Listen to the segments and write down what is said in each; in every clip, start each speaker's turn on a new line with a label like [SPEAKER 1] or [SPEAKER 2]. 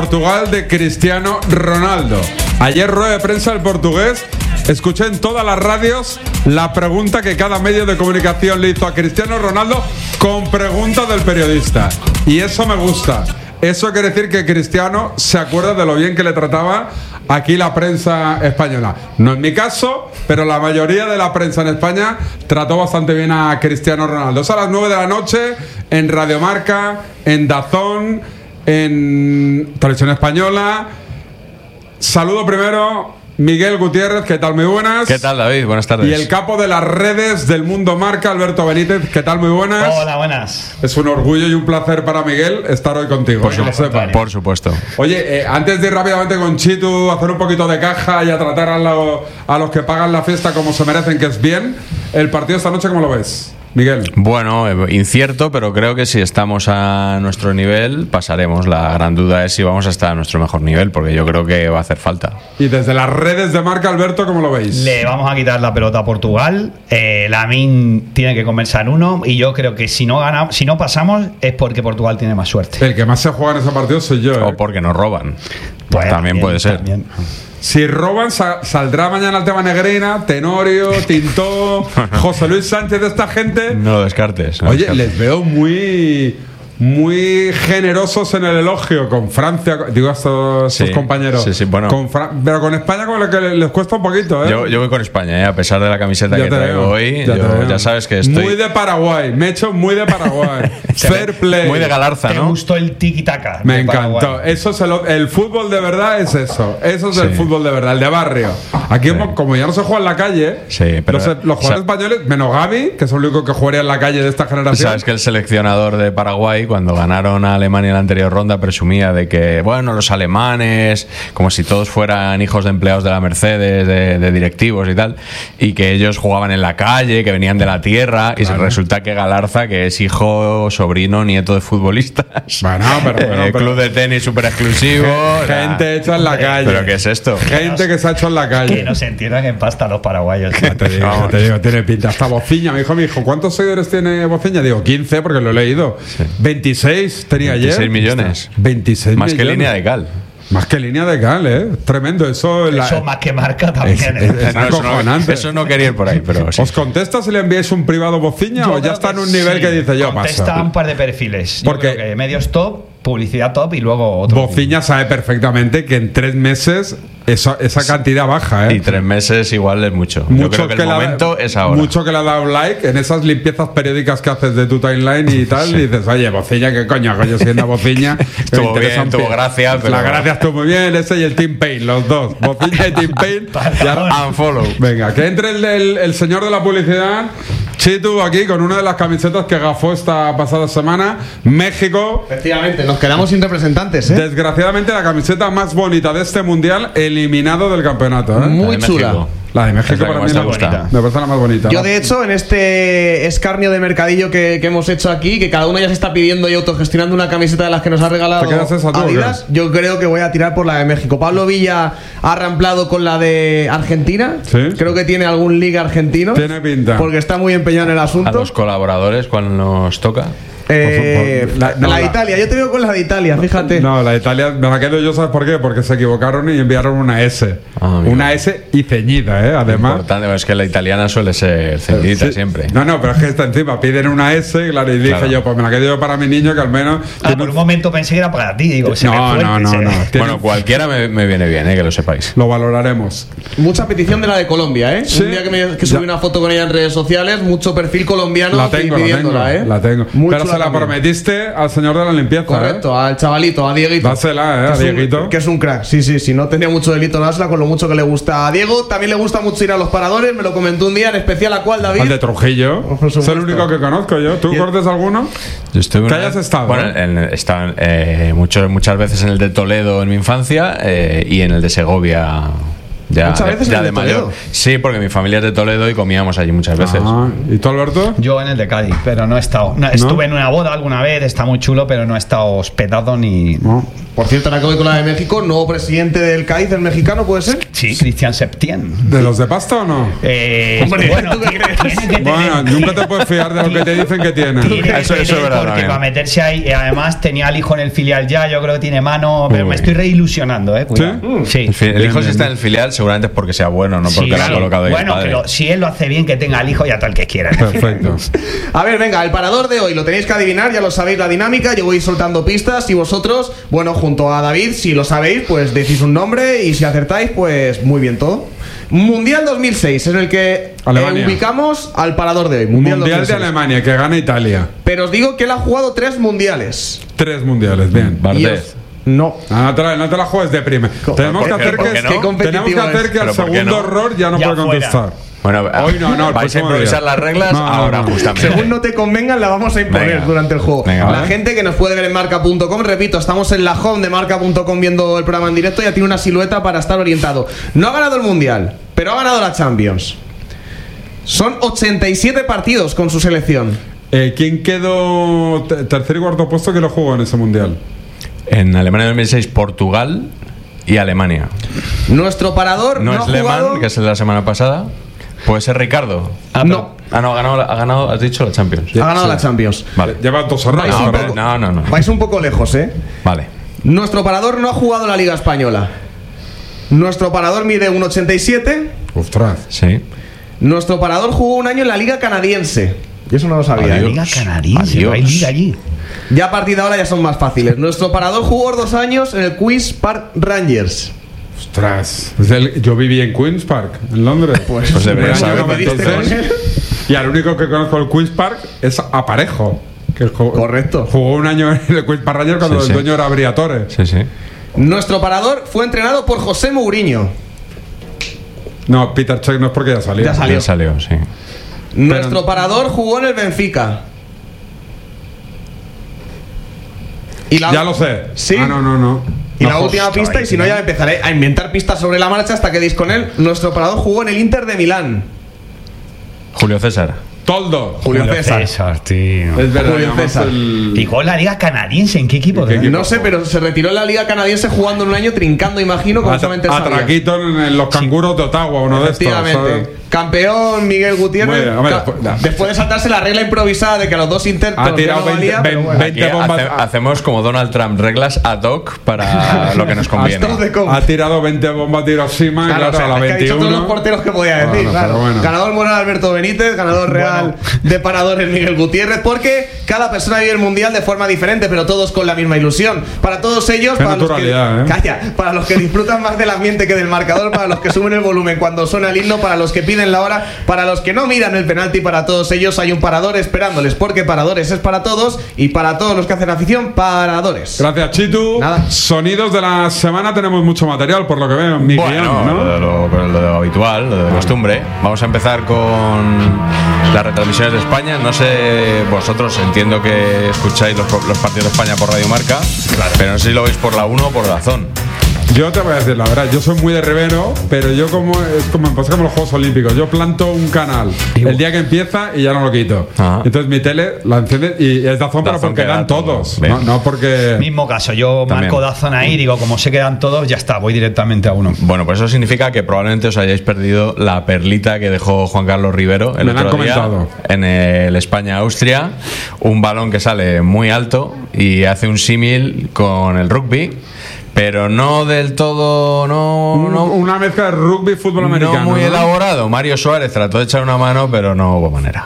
[SPEAKER 1] Portugal de Cristiano Ronaldo. Ayer rueda de prensa del portugués. Escuché en todas las radios la pregunta que cada medio de comunicación le hizo a Cristiano Ronaldo con preguntas del periodista. Y eso me gusta. Eso quiere decir que Cristiano se acuerda de lo bien que le trataba aquí la prensa española. No es mi caso, pero la mayoría de la prensa en España trató bastante bien a Cristiano Ronaldo. Es a las 9 de la noche en Radio Marca, en DAZN, en Televisión Española. Saludo primero Miguel Gutiérrez, ¿qué tal? Muy buenas.
[SPEAKER 2] ¿Qué tal, David? Buenas tardes.
[SPEAKER 1] Y el capo de las redes del Mundo Marca, Alberto Benítez, ¿qué tal? Muy buenas.
[SPEAKER 3] Hola, buenas.
[SPEAKER 1] Es un orgullo y un placer para Miguel estar hoy contigo.
[SPEAKER 2] Por supuesto.
[SPEAKER 1] Oye, antes de ir rápidamente con Chitu, hacer un poquito de caja y a tratar a los que pagan la fiesta como se merecen, que es bien, el partido esta noche, ¿cómo lo ves, Miguel?
[SPEAKER 2] Bueno, incierto, pero creo que si estamos a nuestro nivel pasaremos. La gran duda es si vamos a estar a nuestro mejor nivel, porque yo creo que va a hacer falta.
[SPEAKER 1] Y desde las redes de Marca, Alberto, ¿cómo lo veis?
[SPEAKER 3] Le vamos a quitar la pelota a Portugal. Lamine tiene que comerse en uno. Y yo creo que si no pasamos es porque Portugal tiene más suerte.
[SPEAKER 1] El que más se juega en ese partido soy yo.
[SPEAKER 2] O porque nos roban.
[SPEAKER 3] Pues
[SPEAKER 2] también puede ser.
[SPEAKER 3] También.
[SPEAKER 1] Si roban, saldrá mañana el tema Negreira, Tenorio, Tintó, José Luis Sánchez, de esta gente.
[SPEAKER 2] No lo descartes.
[SPEAKER 1] Oye, les veo muy generosos en el elogio con Francia, digo a estos compañeros.
[SPEAKER 2] Sí, bueno.
[SPEAKER 1] Pero con España como que les cuesta un poquito, ¿eh?
[SPEAKER 2] Yo voy con España, a pesar de la camiseta que traigo hoy. Ya sabes que estoy...
[SPEAKER 1] Muy de Paraguay, me he hecho muy de Paraguay. Fair play.
[SPEAKER 2] Muy de Galarza, ¿no?
[SPEAKER 3] Me gustó el tiki-taka.
[SPEAKER 1] Me encantó. Paraguay. Eso es el fútbol de verdad, es eso. Eso es el fútbol de verdad, el de barrio. Aquí, como ya no se juega en la calle,
[SPEAKER 2] pero,
[SPEAKER 1] los jugadores españoles, menos Gavi, que es el único que jugaría en la calle de esta generación.
[SPEAKER 2] Sabes que el seleccionador de Paraguay, cuando ganaron a Alemania en la anterior ronda, presumía de que, bueno, los alemanes, como si todos fueran hijos de empleados de la Mercedes, de directivos y tal, y que ellos jugaban en la calle, que venían de la tierra, y resulta que Galarza, que es hijo, sobrino, nieto de futbolistas.
[SPEAKER 1] Bueno, pero
[SPEAKER 2] club de tenis súper exclusivo.
[SPEAKER 1] Gente hecha en la calle.
[SPEAKER 2] ¿Pero qué es esto?
[SPEAKER 1] Gente que se ha hecho en la calle.
[SPEAKER 3] Que no se entierran en pasta los paraguayos.
[SPEAKER 1] Te digo, tiene pinta. Hasta Bofiña, me dijo, ¿cuántos seguidores tiene Bofiña? Digo, 15, porque lo he leído. 26 tenía
[SPEAKER 2] 26
[SPEAKER 1] ayer.
[SPEAKER 2] millones.
[SPEAKER 1] 26
[SPEAKER 2] más
[SPEAKER 1] millones.
[SPEAKER 2] Que línea de cal.
[SPEAKER 1] Más que línea de cal, tremendo. Eso
[SPEAKER 3] más que Marca también.
[SPEAKER 1] Es acojonante.
[SPEAKER 2] Eso no quería ir por ahí, pero sí.
[SPEAKER 1] ¿Os contesta si le enviáis un privado Bofiña o ya está en un nivel que dice yo paso?
[SPEAKER 3] Contesta un par de perfiles. Porque yo creo que medios top, publicidad top y luego otro.
[SPEAKER 1] Bofiña sabe perfectamente que en 3 meses esa cantidad baja,
[SPEAKER 2] Y 3 meses igual es mucho. Yo creo que el momento es ahora.
[SPEAKER 1] Mucho que le ha dado like en esas limpiezas periódicas que haces de tu timeline y tal. Y dices, oye, Bofiña, ¿qué coño siendo Bofiña?
[SPEAKER 2] Estuvo bien, tuvo gracia. Pero...
[SPEAKER 1] La gracia estuvo muy bien. Ese y el Team Pain, los dos. Bofiña y Team Pain.
[SPEAKER 2] Unfollow.
[SPEAKER 1] Venga, que entre el señor de la publicidad, Chitu, aquí con una de las camisetas que gafó esta pasada semana. México.
[SPEAKER 4] Efectivamente, nos quedamos sin representantes,
[SPEAKER 1] Desgraciadamente, la camiseta más bonita de este mundial, eliminado del campeonato.
[SPEAKER 4] Muy chula.
[SPEAKER 1] La de México para mí me parece la más bonita.
[SPEAKER 4] Yo, de hecho, en este escarnio de mercadillo que hemos hecho aquí, que cada uno ya se está pidiendo y autogestionando una camiseta de las que nos ha regalado Adidas, yo creo que voy a tirar por la de México. Pablo Villa ha reemplazado con la de Argentina.
[SPEAKER 1] ¿Sí?
[SPEAKER 4] Creo que tiene algún liga argentino.
[SPEAKER 1] Tiene pinta.
[SPEAKER 4] Porque está muy empeñado en el asunto.
[SPEAKER 2] A los colaboradores, cuando nos toca.
[SPEAKER 4] La de Italia, yo te digo con la de Italia, fíjate.
[SPEAKER 1] No, la de Italia me la quedo yo, ¿sabes por qué? Porque se equivocaron y enviaron una S. Una S y ceñida, además.
[SPEAKER 2] Importante, es que la italiana suele ser ceñidita siempre.
[SPEAKER 1] No, pero es que está encima, piden una S, claro, y dije yo, pues me la quedo yo para mi niño, que al menos.
[SPEAKER 3] Por un momento pensé que era para ti, digo,
[SPEAKER 1] no.
[SPEAKER 2] Bueno, cualquiera me viene bien, que lo sepáis.
[SPEAKER 1] Lo valoraremos.
[SPEAKER 4] Mucha petición de la de Colombia,
[SPEAKER 1] Sí.
[SPEAKER 4] Un día que subí una foto con ella en redes sociales, mucho perfil colombiano pidiéndola,
[SPEAKER 1] La tengo.
[SPEAKER 4] Muy
[SPEAKER 1] pero se la prometiste al señor de la limpieza.
[SPEAKER 4] Correcto, al chavalito, a Dieguito.
[SPEAKER 1] Dásela, a Dieguito.
[SPEAKER 4] Que es un crack. Sí, no tenía mucho delito dásela con lo mucho que le gusta a Diego. También le gusta mucho ir a los paradores, me lo comentó un día, en especial a cuál, David.
[SPEAKER 1] Al de Trujillo. Es el único que conozco yo. ¿Tú cortes alguno?
[SPEAKER 2] Yo estuve
[SPEAKER 1] ¿Que hayas estado?
[SPEAKER 2] Bueno, he estado muchas veces en el de Toledo en mi infancia y en el de Segovia
[SPEAKER 4] Muchas veces
[SPEAKER 2] ya de mayor. Sí, porque mi familia es de Toledo y comíamos allí muchas veces.
[SPEAKER 1] ¿Y tú, Alberto?
[SPEAKER 3] Yo en el de Cádiz, pero no he estado. Estuve en una boda alguna vez, está muy chulo, pero no he estado hospedado ni.
[SPEAKER 4] No. Por cierto, ahora que voy con la de México, nuevo presidente del Cádiz, el mexicano, ¿puede ser?
[SPEAKER 3] Sí, Cristian Septién.
[SPEAKER 1] ¿De los de pasta o no?
[SPEAKER 3] Hombre, bueno,
[SPEAKER 1] bueno, nunca te puedes fiar de lo que te dicen que tiene.
[SPEAKER 2] Eso es verdad.
[SPEAKER 3] Porque para meterse ahí, además tenía al hijo en el filial ya, yo creo que tiene mano, pero me estoy reilusionando, cuidado.
[SPEAKER 2] ¿Sí? El hijo, si está en el filial, seguramente es porque sea bueno, no porque lo ha colocado ahí.
[SPEAKER 3] Bueno, pero si él lo hace bien, que tenga al hijo y a tal que quiera.
[SPEAKER 1] Perfecto.
[SPEAKER 4] A ver, venga, el parador de hoy lo tenéis que adivinar, ya lo sabéis la dinámica. Yo voy soltando pistas y vosotros, bueno, junto a David, si lo sabéis, pues decís un nombre y si acertáis, pues muy bien todo. Mundial 2006, en el que ubicamos al parador de hoy.
[SPEAKER 1] Mundial de Alemania, que gana Italia.
[SPEAKER 4] Pero os digo que él ha jugado 3 mundiales.
[SPEAKER 1] 3 mundiales, bien.
[SPEAKER 2] Bardet.
[SPEAKER 4] No.
[SPEAKER 1] No te la juegues de prime. Tenemos que hacer que al segundo error ya no puede contestar.
[SPEAKER 2] Bueno, hoy no, vais a improvisar las reglas ahora, justamente.
[SPEAKER 4] Según no te convengan, la vamos a imponer durante el juego. La gente que nos puede ver en marca.com, repito, estamos en la home de marca.com viendo el programa en directo, ya tiene una silueta para estar orientado. No ha ganado el Mundial, pero ha ganado la Champions. Son 87 partidos con su selección.
[SPEAKER 1] ¿Quién quedó tercer y cuarto puesto que lo jugó en ese Mundial?
[SPEAKER 2] En Alemania 2006, Portugal y Alemania.
[SPEAKER 4] Nuestro parador
[SPEAKER 2] no es Lehmann, que es el de la semana pasada. Puede ser Ricardo.
[SPEAKER 4] No.
[SPEAKER 2] Ha ganado, has dicho, la Champions.
[SPEAKER 4] Ha ganado la Champions.
[SPEAKER 2] Vale.
[SPEAKER 1] Lleva 2 errores.
[SPEAKER 2] No.
[SPEAKER 4] Vais un poco lejos,
[SPEAKER 2] Vale.
[SPEAKER 4] Nuestro parador no ha jugado la Liga Española. Nuestro parador mide 1,87.
[SPEAKER 1] Ostras.
[SPEAKER 2] Sí.
[SPEAKER 4] Nuestro parador jugó un año en la Liga Canadiense. Yo eso no lo sabía.
[SPEAKER 3] La Liga Canadiense. No hay liga allí.
[SPEAKER 4] Ya a partir de ahora ya son más fáciles. Nuestro parador jugó 2 años en el Queen's Park Rangers.
[SPEAKER 1] Ostras. Yo viví en Queen's Park, en Londres.
[SPEAKER 2] Pues debería saber.
[SPEAKER 1] Y al único que conozco el Queen's Park es Aparejo.
[SPEAKER 4] Correcto.
[SPEAKER 1] Jugó un año en el Queen's Park Rangers cuando el dueño era Briatore.
[SPEAKER 2] Sí.
[SPEAKER 4] Nuestro parador fue entrenado por José Mourinho.
[SPEAKER 1] No, Peter Cech no es porque ya salió.
[SPEAKER 2] Ya salió, sí.
[SPEAKER 4] Nuestro parador jugó en el Benfica.
[SPEAKER 1] Ya lo sé.
[SPEAKER 4] Sí.
[SPEAKER 1] No.
[SPEAKER 4] Y la última pista, y si no ya empezaré a inventar pistas sobre la marcha hasta que deis con él. Nuestro parador jugó en el Inter de Milán.
[SPEAKER 2] Julio César.
[SPEAKER 1] Toldo.
[SPEAKER 4] Julio César,
[SPEAKER 3] tío.
[SPEAKER 1] Es verdad.
[SPEAKER 4] Julio César.
[SPEAKER 3] ¿Y jugó en la Liga Canadiense? ¿En qué equipo?
[SPEAKER 4] No sé, pero se retiró en la Liga Canadiense jugando un año trincando, imagino, como solamente sabía.
[SPEAKER 1] Atraquito en los canguros de Ottawa, uno de estos.
[SPEAKER 4] Efectivamente. Campeón Miguel Gutiérrez. Después de saltarse la regla improvisada de que a los dos intentos
[SPEAKER 1] ha tirado 20 bombas.
[SPEAKER 2] Hacemos como Donald Trump, reglas ad hoc para lo que nos conviene.
[SPEAKER 1] Ha tirado 20 bombas de Hiroshima y claro, a la 21.
[SPEAKER 4] Ha dicho todos los porteros que podía decir. Bueno. Ganador moral Alberto Benítez, ganador real de paradores Miguel Gutiérrez, porque cada persona vive el Mundial de forma diferente, pero todos con la misma ilusión. Para todos ellos, para los que disfrutan más del ambiente que del marcador, para los que suben el volumen cuando suena el himno, para los que piden la hora, para los que no miran el penalti, para todos ellos hay un parador esperándoles, porque paradores es para todos y para todos los que hacen afición, paradores.
[SPEAKER 1] Gracias, Chitu.
[SPEAKER 4] Nada.
[SPEAKER 1] Sonidos de la semana, tenemos mucho material, por lo que veo en mi guión, ¿no?
[SPEAKER 2] Lo habitual, lo de costumbre. Vamos a empezar con las retransmisiones de España. No sé, vosotros entiendo que escucháis los partidos de España por Radio Marca, pero no sé si lo veis por la 1 o por Dazón.
[SPEAKER 1] Yo te voy a decir la verdad, yo soy muy de Rivero, pero yo me pasa como los Juegos Olímpicos, yo planto un canal el día que empieza y ya no lo quito. Entonces mi tele la enciende y es Dazón, pero porque dan todos, no porque...
[SPEAKER 3] Mismo caso, yo marco Dazón ahí, digo, como se quedan todos, ya está, voy directamente a uno.
[SPEAKER 2] Bueno, pues eso significa que probablemente os hayáis perdido la perlita que dejó Juan Carlos Rivero el otro día en el España-Austria, un balón que sale muy alto y hace un símil con el rugby. Pero no del todo, no.
[SPEAKER 1] Una mezcla de rugby y fútbol americano.
[SPEAKER 2] No muy elaborado. Mario Suárez trató de echar una mano, pero no hubo manera.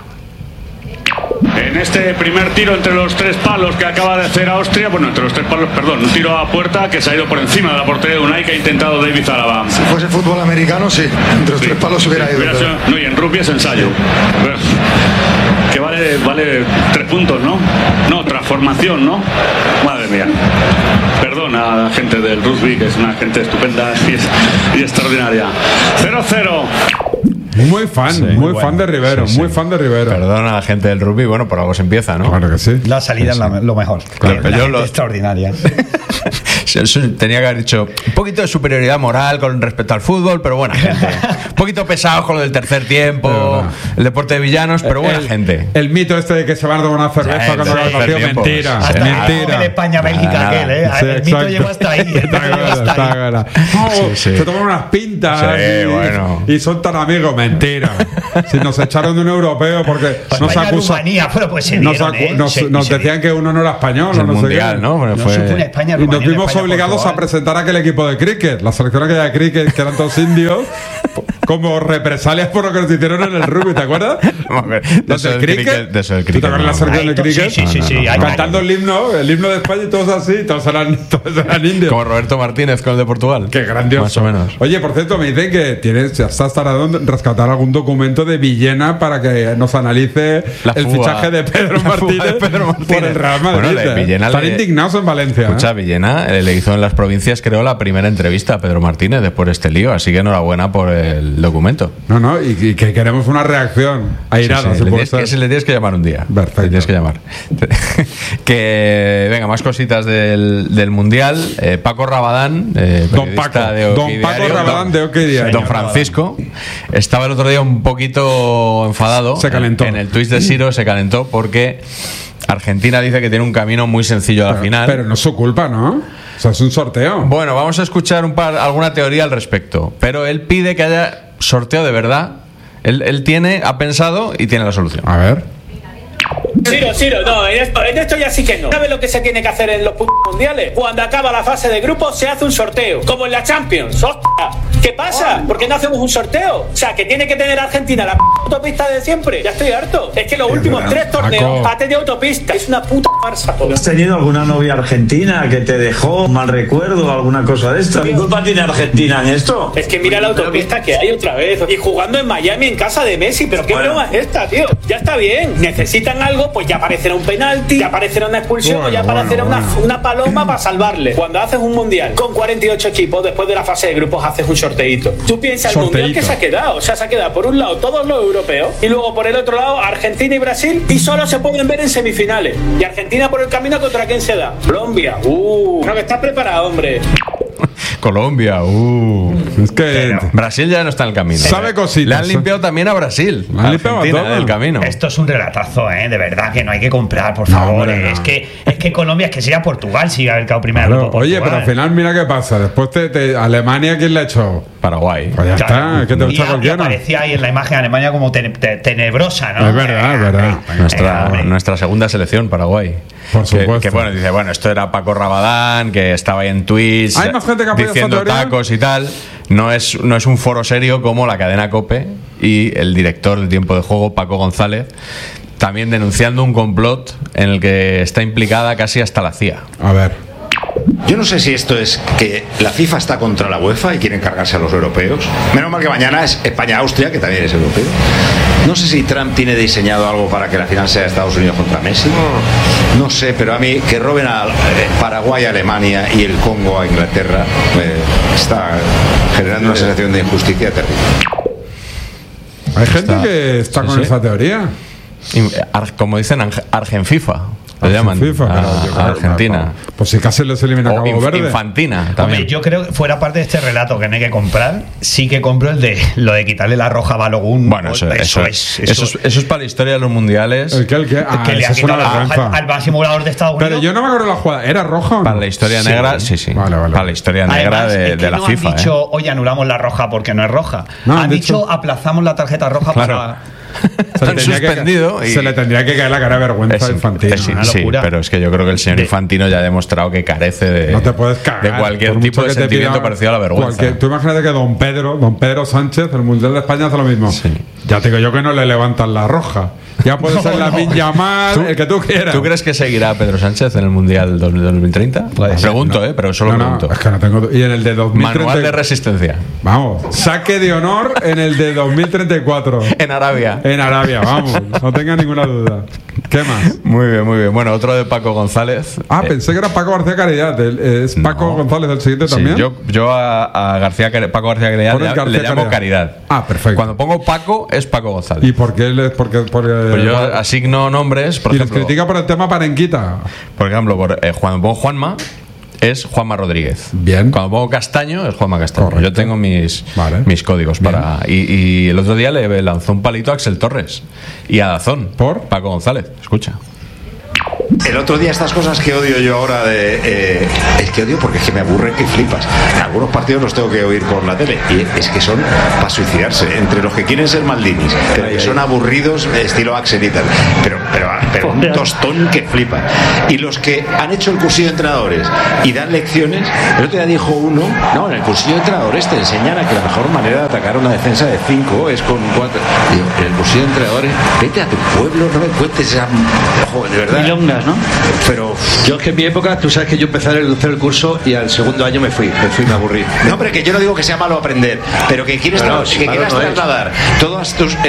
[SPEAKER 5] En este primer tiro entre los 3 palos que acaba de hacer Austria, bueno, entre los 3 palos, perdón, un tiro a puerta que se ha ido por encima de la portería de Unai que ha intentado David Alaba.
[SPEAKER 6] Si fuese fútbol americano, sí, entre los 3 palos hubiera ido.
[SPEAKER 5] No, y en rugby es ensayo. Que vale 3 puntos, ¿no? No, transformación, ¿no? Madre mía. Perdón a la gente del rugby, que es una gente estupenda y extraordinaria. 0-0.
[SPEAKER 1] Muy fan de Rivero, muy fan de Rivero.
[SPEAKER 2] Perdona a la gente del rugby, bueno, por algo se empieza, ¿no?
[SPEAKER 1] Claro que sí.
[SPEAKER 3] La salida es lo mejor.
[SPEAKER 2] Claro,
[SPEAKER 3] yo extraordinaria.
[SPEAKER 2] Tenía que haber dicho un poquito de superioridad moral con respecto al fútbol, pero buena gente. Un poquito pesados con lo del tercer tiempo, el deporte de villanos, pero buena gente.
[SPEAKER 1] El mito este de que se van a tomar una cerveza cuando la partido, mentira.
[SPEAKER 3] Hasta
[SPEAKER 1] mentira.
[SPEAKER 3] el España-Bélgica aquel, el mito llegó hasta ahí.
[SPEAKER 1] Se toman unas pintas y son tan amigos, mentira. Si nos echaron de un europeo porque nos acusan. Nos decían que uno no era español,
[SPEAKER 2] el mundial, ¿no?
[SPEAKER 1] Y nos vimos obligados a presentar a aquel equipo de cricket, la selección aquella de cricket, que eran todos indios, como represalias por lo que nos hicieron en el rugby, ¿te acuerdas?
[SPEAKER 2] De eso del cricket.
[SPEAKER 1] ¿Tú te acuerdas de la selección de cricket?
[SPEAKER 3] Sí.
[SPEAKER 1] Cantando el himno de España y todos así, todos eran indios.
[SPEAKER 2] Como Roberto Martínez con el de Portugal.
[SPEAKER 1] Qué grandioso.
[SPEAKER 2] Más o menos.
[SPEAKER 1] Oye, por cierto, me dicen que ya estás tardando en rescatar algún documento de Villena para que nos analice el fichaje de Pedro Martínez por el Real Madrid.
[SPEAKER 2] Bueno, Villena
[SPEAKER 1] están indignados en Valencia.
[SPEAKER 2] Escucha, Villena le hizo en las provincias, creo, la primera entrevista a Pedro Martínez después de este lío, así que enhorabuena por el documento.
[SPEAKER 1] No, y que queremos una reacción airada.
[SPEAKER 2] Le tienes que llamar un día.
[SPEAKER 1] Perfecto.
[SPEAKER 2] Le tienes que llamar. Venga, más cositas del Mundial. Paco Rabadán,
[SPEAKER 1] Don Paco Rabadán de OK Diario.
[SPEAKER 2] Don Francisco estaba el otro día un poquito enfadado.
[SPEAKER 1] Se calentó.
[SPEAKER 2] En el twist de Siro se calentó porque Argentina dice que tiene un camino muy sencillo a la final.
[SPEAKER 1] Pero no es su culpa, ¿no? O sea, es un sorteo.
[SPEAKER 2] Bueno, vamos a escuchar alguna teoría al respecto. Pero él pide que haya sorteo de verdad. Él ha pensado y tiene la solución.
[SPEAKER 1] A ver.
[SPEAKER 7] Ciro, no, en esto ya sí que no. ¿Sabes lo que se tiene que hacer en los mundiales? Cuando acaba la fase de grupos se hace un sorteo, como en la Champions. ¡Hostia! ¿Qué pasa? ¿Por qué no hacemos un sorteo? O sea, que tiene que tener Argentina la autopista de siempre. Ya estoy harto. Es que los últimos 3 torneos ha tenido autopista. Es una puta farsa todo.
[SPEAKER 8] ¿Has tenido alguna novia argentina que te dejó mal recuerdo o alguna cosa de esto? ¿Qué culpa tiene Argentina en esto?
[SPEAKER 7] Es que mira la autopista que hay otra vez. Y jugando en Miami en casa de Messi. Pero qué broma es esta, tío. Ya está bien. Necesitan algo, pues ya aparecerá un penalti, ya aparecerá una expulsión, ya aparecerá una paloma para salvarle. Cuando haces un mundial con 48 equipos, después de la fase de grupos haces un sorteíto. Tú piensas el mundial que se ha quedado. O sea, se ha quedado por un lado todos los europeos y luego por el otro lado Argentina y Brasil, y solo se pueden ver en semifinales. Y Argentina por el camino, ¿contra quién se da? Colombia. No, que estás preparado, hombre.
[SPEAKER 2] Colombia,
[SPEAKER 1] es que
[SPEAKER 2] Brasil ya no está en el camino.
[SPEAKER 1] Sabe cositas.
[SPEAKER 2] Le han limpiado también a Brasil.
[SPEAKER 1] Le han limpiado a todo
[SPEAKER 2] el camino.
[SPEAKER 3] Esto es un relatazo, de verdad, que no hay que comprar, por favor. No. Es que Colombia, es que sería Portugal si hubiera quedado primero.
[SPEAKER 1] Claro. Oye, pero al final mira qué pasa. Después Alemania, ¿quién le ha hecho?
[SPEAKER 2] Paraguay.
[SPEAKER 1] Pues ya está, que te echa cualquiera.
[SPEAKER 3] Aparecía ahí en la imagen Alemania como tenebrosa, ¿no?
[SPEAKER 1] Es verdad.
[SPEAKER 2] Nuestra segunda selección, Paraguay.
[SPEAKER 1] Por supuesto.
[SPEAKER 2] Que dice, esto era Paco Rabadán, que estaba ahí en Twitch.
[SPEAKER 1] Hay más gente que apoya
[SPEAKER 2] diciendo tacos y tal. No es un foro serio como la cadena COPE y el director de Tiempo de Juego, Paco González, también denunciando un complot en el que está implicada casi hasta la CIA.
[SPEAKER 1] A ver.
[SPEAKER 9] Yo no sé si esto es que la FIFA está contra la UEFA y quieren cargarse a los europeos. Menos mal que mañana es España-Austria, que también es europeo. No sé si Trump tiene diseñado algo para que la final sea Estados Unidos contra Messi. No sé, pero a mí que roben a Paraguay a Alemania y el Congo a Inglaterra está generando una sensación de injusticia terrible.
[SPEAKER 1] Hay gente que está con esa teoría.
[SPEAKER 2] Como dicen, Argenfifa. Lo llaman
[SPEAKER 1] FIFA,
[SPEAKER 2] a Argentina.
[SPEAKER 1] Pues si casi les elimina a Cabo Verde.
[SPEAKER 2] Infantina también.
[SPEAKER 3] Hombre, yo creo que fuera parte de este relato que no hay que comprar, sí que compro lo de quitarle la roja a Balogun.
[SPEAKER 2] Bueno, eso es para la historia de los mundiales.
[SPEAKER 1] ¿El qué?
[SPEAKER 3] Que le ha quitado la roja al máximo volador de Estados Unidos.
[SPEAKER 1] Pero yo no me acuerdo la jugada. ¿Era roja o no?
[SPEAKER 2] Para la historia negra, sí.
[SPEAKER 1] Vale.
[SPEAKER 2] Para la historia negra. Además, de la FIFA.
[SPEAKER 3] Han dicho, oye, anulamos la roja porque no es roja. No, han dicho, aplazamos la tarjeta roja para...
[SPEAKER 1] Se le tendría que caer la cara de vergüenza a Infantino.
[SPEAKER 2] Sí, pero es que yo creo que el señor Infantino ya ha demostrado que carece de,
[SPEAKER 1] no te puedes cagar,
[SPEAKER 2] de cualquier tipo de sentimiento parecido a la vergüenza.
[SPEAKER 1] Tú imagínate que don Pedro Sánchez, el Mundial de España, hace lo mismo. Sí. Ya te digo yo que no le levantan la roja. Ya puede ser Lamine Yamal, el que tú quieras.
[SPEAKER 2] ¿Tú crees que seguirá Pedro Sánchez en el Mundial 2030? Pregunto, pero solo pregunto.
[SPEAKER 1] Es que no tengo. Y en el de 2030.
[SPEAKER 2] Manual de resistencia.
[SPEAKER 1] Vamos, saque de honor en el de 2034.
[SPEAKER 2] En Arabia.
[SPEAKER 1] En Arabia, vamos, no tenga ninguna duda. ¿Qué más?
[SPEAKER 2] Muy bien. Bueno, otro de Paco González.
[SPEAKER 1] Pensé que era Paco García Caridad. ¿Es Paco González el siguiente también?
[SPEAKER 2] Yo a Paco García Caridad le llamo Caridad.
[SPEAKER 1] Perfecto.
[SPEAKER 2] Cuando pongo Paco, es Paco González.
[SPEAKER 1] ¿Y por qué?
[SPEAKER 2] Pues yo asigno nombres.
[SPEAKER 1] Por ejemplo, les critica por el tema Parenquita.
[SPEAKER 2] Por ejemplo, cuando pongo Juanma, es Juanma Rodríguez.
[SPEAKER 1] Bien.
[SPEAKER 2] Cuando pongo Castaño, es Juanma Castaño.
[SPEAKER 1] Correcto.
[SPEAKER 2] Yo tengo mis códigos para. Y el otro día le lanzó un palito a Axel Torres y a Dazón.
[SPEAKER 1] ¿Por?
[SPEAKER 2] Paco González. Escucha.
[SPEAKER 9] El otro día estas cosas que odio yo ahora es que odio porque es que me aburre que flipas. En algunos partidos los tengo que oír por la tele y es que son para suicidarse. Entre los que quieren ser Maldinis, pero que son aburridos estilo Axel y tal. Pero un tostón que flipa. Y los que han hecho el cursillo de entrenadores y dan lecciones, el otro día dijo uno, no, en el cursillo de entrenadores te enseñan a que la mejor manera de atacar una defensa de 5 es con 4. Digo, en el cursillo de entrenadores, vete a tu pueblo, no me cuentes esa... Joder, de verdad.
[SPEAKER 10] Milongas, ¿no?
[SPEAKER 9] Pero
[SPEAKER 10] yo es que en mi época, tú sabes que yo empecé a hacer el curso y al segundo año me aburrí.
[SPEAKER 9] No, hombre, que yo no digo que sea malo aprender, pero que quieres trasladar todos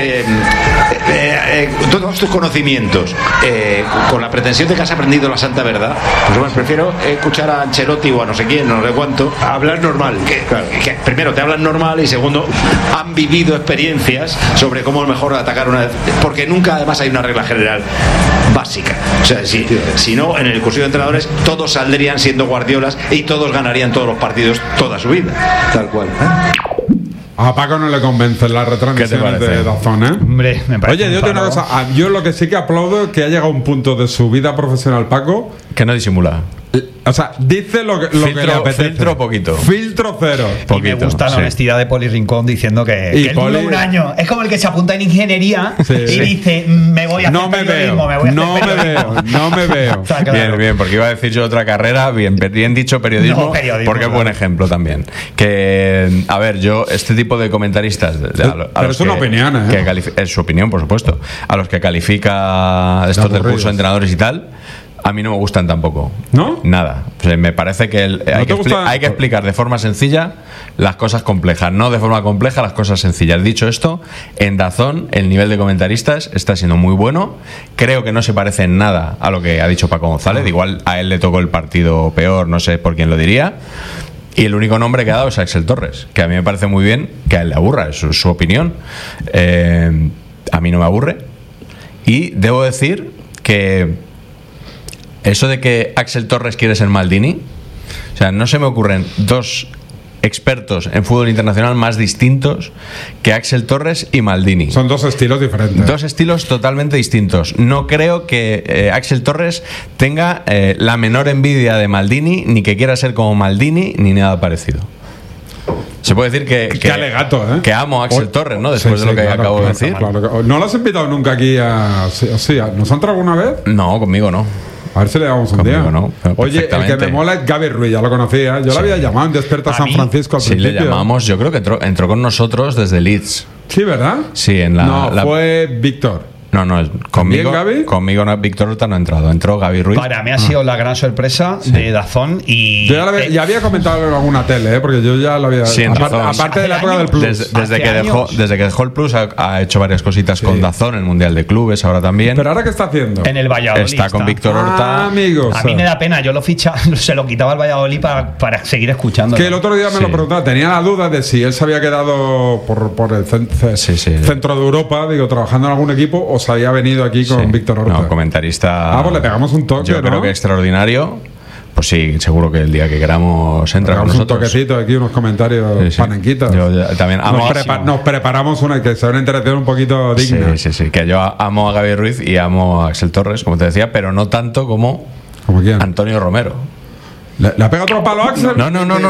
[SPEAKER 9] tus conocimientos con la pretensión de que has aprendido la santa verdad. Pues bueno, prefiero escuchar a Ancelotti o a no sé quién, no sé cuánto.
[SPEAKER 10] Hablar normal.
[SPEAKER 9] Que primero te hablan normal y segundo han vivido experiencias sobre cómo es mejor atacar una... Porque nunca además hay una regla general básica. O sea, si no, en el cursillo de entrenadores todos saldrían siendo Guardiolas y todos ganarían todos los partidos toda su vida.
[SPEAKER 10] Tal cual.
[SPEAKER 1] A Paco no le convencen las retransmisiones de Dazón, ¿eh?
[SPEAKER 3] Hombre, me parece.
[SPEAKER 1] Oye, yo te digo una cosa. Yo lo que sí que aplaudo es que ha llegado a un punto de su vida profesional, Paco,
[SPEAKER 2] que no disimula.
[SPEAKER 1] O sea, dice lo que le apetece.
[SPEAKER 2] Filtro poquito.
[SPEAKER 1] Filtro cero.
[SPEAKER 3] Y me gusta la honestidad de Poli Rincón diciendo que él dura un año. Es como el que se apunta en ingeniería y dice, me voy a hacer periodismo,
[SPEAKER 1] no me veo.
[SPEAKER 3] O sea, claro.
[SPEAKER 2] Bien, porque iba a decir yo otra carrera, bien dicho periodismo, porque es buen ejemplo también. Que, a ver, yo, este tipo de comentaristas...
[SPEAKER 1] pero es una opinión, ¿eh?
[SPEAKER 2] Es su opinión, por supuesto. A los que califica estos del curso de entrenadores y tal... A mí no me gustan tampoco.
[SPEAKER 1] ¿No?
[SPEAKER 2] Nada. O sea, me parece que hay que explicar de forma sencilla las cosas complejas, no de forma compleja las cosas sencillas. Dicho esto, en Dazón el nivel de comentaristas está siendo muy bueno. Creo que no se parece en nada a lo que ha dicho Paco González. Igual a él le tocó el partido peor, no sé por quién lo diría. Y el único nombre que ha dado es Axel Torres, que a mí me parece muy bien que a él le aburra, es su opinión. A mí no me aburre. Y debo decir que eso de que Axel Torres quiere ser Maldini, o sea, no se me ocurren dos expertos en fútbol internacional más distintos que Axel Torres y Maldini.
[SPEAKER 1] Son dos estilos diferentes.
[SPEAKER 2] Dos estilos totalmente distintos. No creo que Axel Torres tenga la menor envidia de Maldini, ni que quiera ser como Maldini, ni nada parecido. Se puede decir que
[SPEAKER 1] alegato, ¿eh?
[SPEAKER 2] Que amo a Axel Torres, ¿no? Después de lo que acabo de decir.
[SPEAKER 1] Claro. ¿No lo has invitado nunca aquí a... Sí, ¿nos han traído alguna vez?
[SPEAKER 2] No, conmigo no.
[SPEAKER 1] A ver si le damos un día.
[SPEAKER 2] No,
[SPEAKER 1] oye, el que me mola es Gaby Ruiz, ya lo conocía. Yo lo había llamado en Despierta San Francisco al principio.
[SPEAKER 2] Sí, le llamamos. Yo creo que entró con nosotros desde Leeds.
[SPEAKER 1] Sí, ¿verdad?
[SPEAKER 2] Sí,
[SPEAKER 1] fue Víctor.
[SPEAKER 2] No, conmigo no, Víctor Horta no ha entrado, entró Gaby Ruiz.
[SPEAKER 3] Para mí ha sido la gran sorpresa de Dazón y...
[SPEAKER 1] Yo ya había comentado en alguna tele, porque yo ya lo había...
[SPEAKER 2] Sí,
[SPEAKER 1] aparte de la época del Plus.
[SPEAKER 2] Desde que dejó el Plus ha hecho varias cositas con Dazón, el Mundial de Clubes ahora también.
[SPEAKER 1] ¿Pero ahora qué está haciendo?
[SPEAKER 3] En el Valladolid.
[SPEAKER 2] Está con Víctor Horta.
[SPEAKER 1] Amigos.
[SPEAKER 3] A mí me da pena, yo lo se lo quitaba al Valladolid para seguir escuchando.
[SPEAKER 1] Que el otro día me lo preguntaba, tenía la duda de si él se había quedado por el centro de Europa, digo, trabajando en algún equipo, o se había venido aquí con Víctor Horta.
[SPEAKER 2] No, comentarista.
[SPEAKER 1] Pues le pegamos un toque.
[SPEAKER 2] Yo creo que extraordinario. Pues sí, seguro que el día que queramos entra con nosotros.
[SPEAKER 1] Un toquecito aquí, unos comentarios panenquitas.
[SPEAKER 2] Yo también amo
[SPEAKER 1] nos preparamos una que sea una interacción un poquito digna.
[SPEAKER 2] Sí. Que yo amo a Gaby Ruiz y amo a Axel Torres, como te decía, pero no tanto como
[SPEAKER 1] quién?
[SPEAKER 2] Antonio Romero.
[SPEAKER 1] ¿Le ha pegado otro palo a Axel?
[SPEAKER 2] No.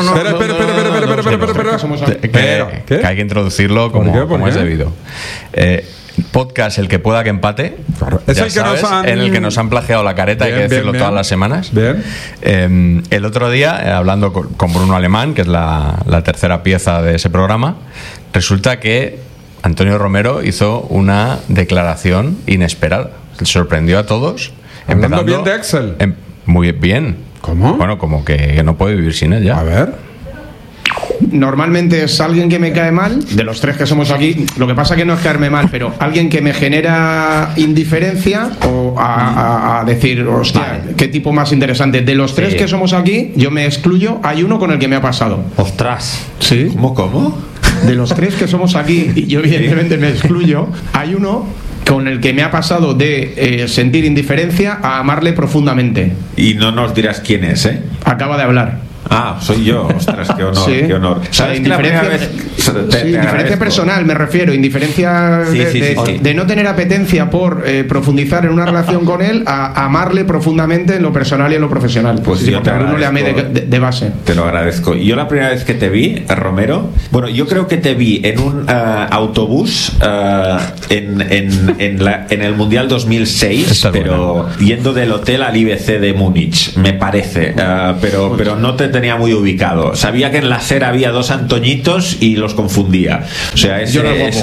[SPEAKER 1] Espera.
[SPEAKER 2] Que hay que introducirlo como es debido. Podcast El que pueda que empate.
[SPEAKER 1] Es el que
[SPEAKER 2] en el que nos han plagiado la careta, hay que decirlo todas las semanas.
[SPEAKER 1] Bien.
[SPEAKER 2] El otro día, hablando con Bruno Alemán, que es la tercera pieza de ese programa, resulta que Antonio Romero hizo una declaración inesperada. Sorprendió a todos.
[SPEAKER 1] Hablando bien de Axel.
[SPEAKER 2] Muy bien.
[SPEAKER 1] ¿Cómo?
[SPEAKER 2] Bueno, como que no puede vivir sin él ya.
[SPEAKER 1] A ver.
[SPEAKER 11] Normalmente es alguien que me cae mal, de los tres que somos aquí. Lo que pasa que no es caerme mal, pero alguien que me genera indiferencia o a decir, hostia, qué tipo más interesante. De los tres que somos aquí, yo me excluyo. Hay uno con el que me ha pasado.
[SPEAKER 9] ¡Ostras!
[SPEAKER 11] ¿Sí?
[SPEAKER 9] ¿Cómo?
[SPEAKER 11] De los tres que somos aquí, y yo evidentemente me excluyo, hay uno con el que me ha pasado de sentir indiferencia a amarle profundamente.
[SPEAKER 9] Y no nos dirás quién es, ¿eh?
[SPEAKER 11] Acaba de hablar.
[SPEAKER 9] Ah, soy yo. Ostras, qué honor,
[SPEAKER 11] Sí.
[SPEAKER 9] qué honor. ¿Sabes que la primera vez
[SPEAKER 11] indiferencia personal, me refiero, indiferencia de no tener apetencia por profundizar en una relación con él, a amarle profundamente en lo personal y en lo profesional.
[SPEAKER 9] Pues
[SPEAKER 11] sí,
[SPEAKER 9] yo te
[SPEAKER 11] uno le amé de base.
[SPEAKER 9] Te lo agradezco. Yo la primera vez que te vi, Romero, bueno, yo creo que te vi en un autobús en el Mundial 2006, pero yendo del hotel al IBC de Múnich, me parece, pero no te tenía muy ubicado. Sabía que en la SER había 2 Antoñitos y los confundía. O sea, ese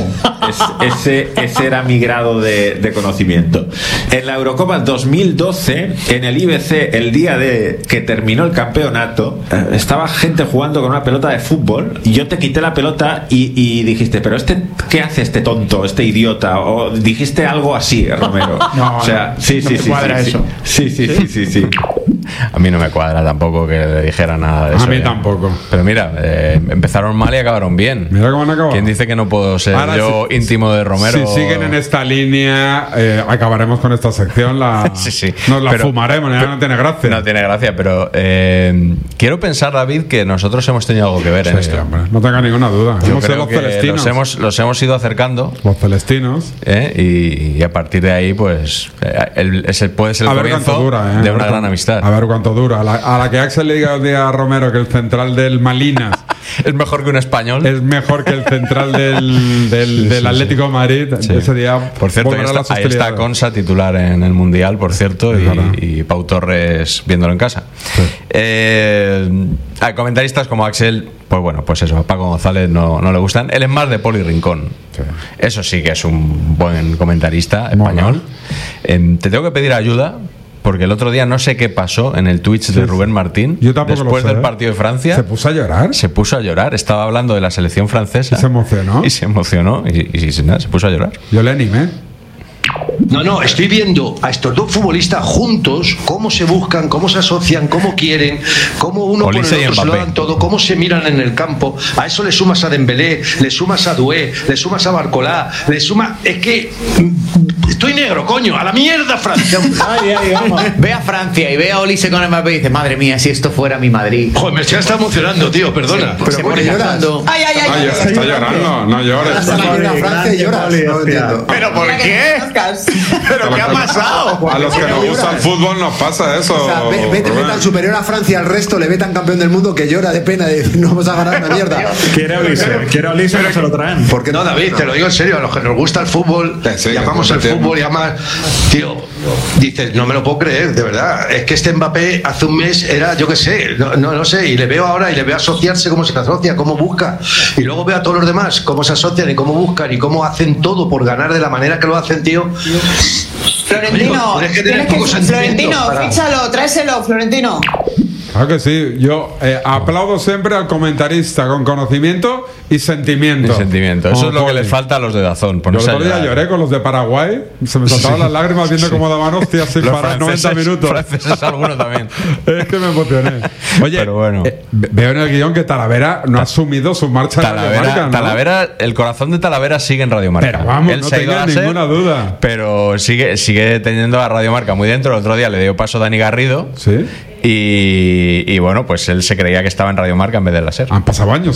[SPEAKER 9] era mi grado de conocimiento. En la Eurocopa 2012, en el IBC, el día de que terminó el campeonato, estaba gente jugando con una pelota de fútbol y yo te quité la pelota y dijiste, pero ¿qué hace este tonto, este idiota? O dijiste algo así, Romero.
[SPEAKER 11] No,
[SPEAKER 9] o sea, sí.
[SPEAKER 2] A mí no me cuadra tampoco que le dijera nada de eso.
[SPEAKER 1] A mí tampoco.
[SPEAKER 2] Pero mira, empezaron mal y acabaron bien.
[SPEAKER 1] Mira cómo han acabado.
[SPEAKER 2] ¿Quién dice que no puedo ser yo íntimo de Romero?
[SPEAKER 1] Si siguen en esta línea, acabaremos con esta sección. Nos la fumaremos, ya no tiene gracia.
[SPEAKER 2] No tiene gracia, pero quiero pensar, David, que nosotros hemos tenido algo que ver en esto.
[SPEAKER 1] Hombre, no tenga ninguna duda.
[SPEAKER 2] Yo creo que los hemos ido acercando.
[SPEAKER 1] Los celestinos.
[SPEAKER 2] Y a partir de ahí, pues, puede ser el comienzo de una gran amistad.
[SPEAKER 1] A ver cuánto dura. A la que Axel le diga un día a Romero que el central del Malinas
[SPEAKER 2] es mejor que un español,
[SPEAKER 1] es mejor que el central del Atlético de Madrid, ese día.
[SPEAKER 2] Por cierto, ahí está Consa titular en el Mundial, por cierto, y Pau Torres viéndolo en casa.
[SPEAKER 1] Sí.
[SPEAKER 2] A comentaristas como Axel, pues bueno, pues eso, a Paco González no le gustan. Él es más de Poli Rincón. Sí. Eso sí que es un buen comentarista español. Te tengo que pedir ayuda, porque el otro día no sé qué pasó en el Twitch de Rubén Martín.
[SPEAKER 1] Yo tampoco
[SPEAKER 2] después
[SPEAKER 1] lo sé,
[SPEAKER 2] del partido de Francia.
[SPEAKER 1] ¿Se puso a llorar?
[SPEAKER 2] Se puso a llorar. Estaba hablando de la selección francesa.
[SPEAKER 1] ¿Y se emocionó?
[SPEAKER 2] Y se emocionó. Y nada, se puso a llorar.
[SPEAKER 1] Yo le animé.
[SPEAKER 10] No, estoy viendo a estos dos futbolistas juntos, cómo se buscan, cómo se asocian, cómo quieren, cómo uno por el otro se lo dan todo, cómo se miran en el campo. A eso le sumas a Dembélé, le sumas a Doué, le sumas a Barcolá, le sumas... Es que estoy negro, coño, a la mierda Francia.
[SPEAKER 12] Vamos. Ve a Francia y ve a Olise con Mbappé y dice, madre mía, si esto fuera mi Madrid.
[SPEAKER 10] Joder, me está emocionando, tío, perdona.
[SPEAKER 12] Sí, pero se llorando.
[SPEAKER 1] Ay, está llorando, no llores.
[SPEAKER 13] Francia y lloras, no entiendo.
[SPEAKER 12] ¿Pero por qué?
[SPEAKER 13] ¿Pero qué ha pasado?
[SPEAKER 1] A los que nos gusta el fútbol nos pasa eso.
[SPEAKER 13] O sea, vete tan superior a Francia al resto, le ve tan campeón del mundo que llora de pena de decir, no vamos a ganar una mierda.
[SPEAKER 14] Quiere Olise, no se lo traen.
[SPEAKER 10] Porque no, David, te lo digo en serio, a los que nos gusta el fútbol, llamamos el fútbol y además, tío, dices, no me lo puedo creer, de verdad. Es que este Mbappé hace un mes era, yo qué sé, no sé, y le veo ahora y le veo asociarse, cómo se asocia, cómo busca, y luego veo a todos los demás cómo se asocian y cómo buscan y cómo hacen todo por ganar de la manera que lo hacen, tío.
[SPEAKER 15] Florentino, fíchalo, tráeselo, Florentino.
[SPEAKER 1] Claro que sí, yo aplaudo siempre al comentarista con conocimiento y sentimiento.
[SPEAKER 2] Eso es lo que les falta a los de Dazón.
[SPEAKER 1] Yo el otro día lloré con los de Paraguay, se me saltaban las lágrimas viendo cómo daban hostias sin parar 90 minutos.
[SPEAKER 2] Franceses alguno también.
[SPEAKER 1] Es que me emocioné. Oye, pero bueno. Veo en el guión que Talavera no ha asumido su marcha en Radio Marca, ¿no?
[SPEAKER 2] Talavera, el corazón de Talavera sigue en Radio Marca.
[SPEAKER 1] Pero vamos, no tenga ninguna duda.
[SPEAKER 2] Pero sigue teniendo a Radio Marca muy dentro. El otro día le dio paso a Dani Garrido.
[SPEAKER 1] Sí.
[SPEAKER 2] Y bueno, pues él se creía que estaba en Radio Marca en vez de la SER.
[SPEAKER 1] Han pasado años,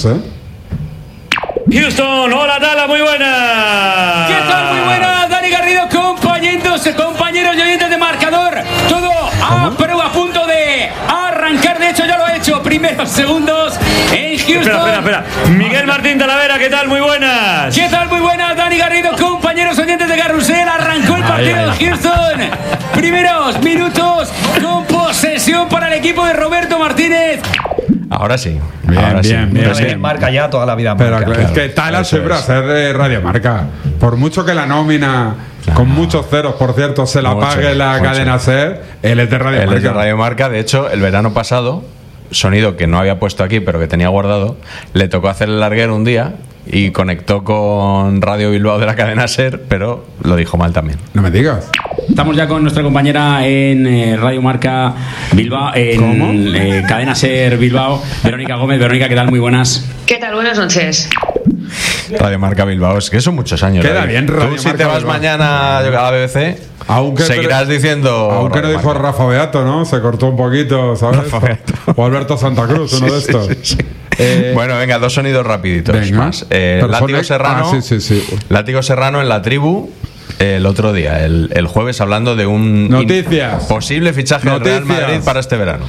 [SPEAKER 16] Houston, hola Tala, muy buenas. ¿Qué tal? Muy buenas, Dani Garrido, compañeros y oyentes de marcador. Todo a punto de arrancar, de hecho ya lo ha hecho. Primeros segundos en Houston. Espera. Miguel Martín Talavera, ¿qué tal? Muy buenas. ¿Qué tal? Muy buenas, Dani Garrido, compañeros oyentes de Carrusel. Arrancó el partido de Houston. Primeros minutos con posesión para el equipo de Roberto Martínez.
[SPEAKER 2] Ahora sí.
[SPEAKER 3] Bien. Marca ya toda la vida.
[SPEAKER 1] Pero es que Tala siempre va a ser de Radio Marca. Por mucho que la nómina, con muchos ceros, por cierto, se la pague la cadena SER, él es de Radio Marca.
[SPEAKER 2] Él es de Radio Marca. De hecho, el verano pasado, sonido que no había puesto aquí, pero que tenía guardado, le tocó hacer el larguero un día y conectó con Radio Bilbao de la cadena SER, pero lo dijo mal también.
[SPEAKER 1] No me digas.
[SPEAKER 17] Estamos ya con nuestra compañera en Radio Marca Bilbao, en cadena SER Bilbao, Verónica Gómez. Verónica, ¿qué tal? Muy buenas.
[SPEAKER 18] ¿Qué tal? Buenas noches.
[SPEAKER 2] Radio Marca Bilbao. Es que son muchos años.
[SPEAKER 1] Queda bien Radio
[SPEAKER 2] Tú, si
[SPEAKER 1] Marca
[SPEAKER 2] te vas
[SPEAKER 1] Bilbao.
[SPEAKER 2] mañana a la BBC,
[SPEAKER 1] Aunque
[SPEAKER 2] seguirás diciendo.
[SPEAKER 1] Aunque no dijo Rafa Beato, ¿no? Se cortó un poquito, ¿sabes? O Alberto Santa Cruz, uno de estos.
[SPEAKER 2] Sí. Bueno, venga, 2 sonidos rapiditos más. Látigo Serrano. Látigo Serrano en La Tribu. El otro día, el jueves, hablando de un posible fichaje del Real Madrid para este verano.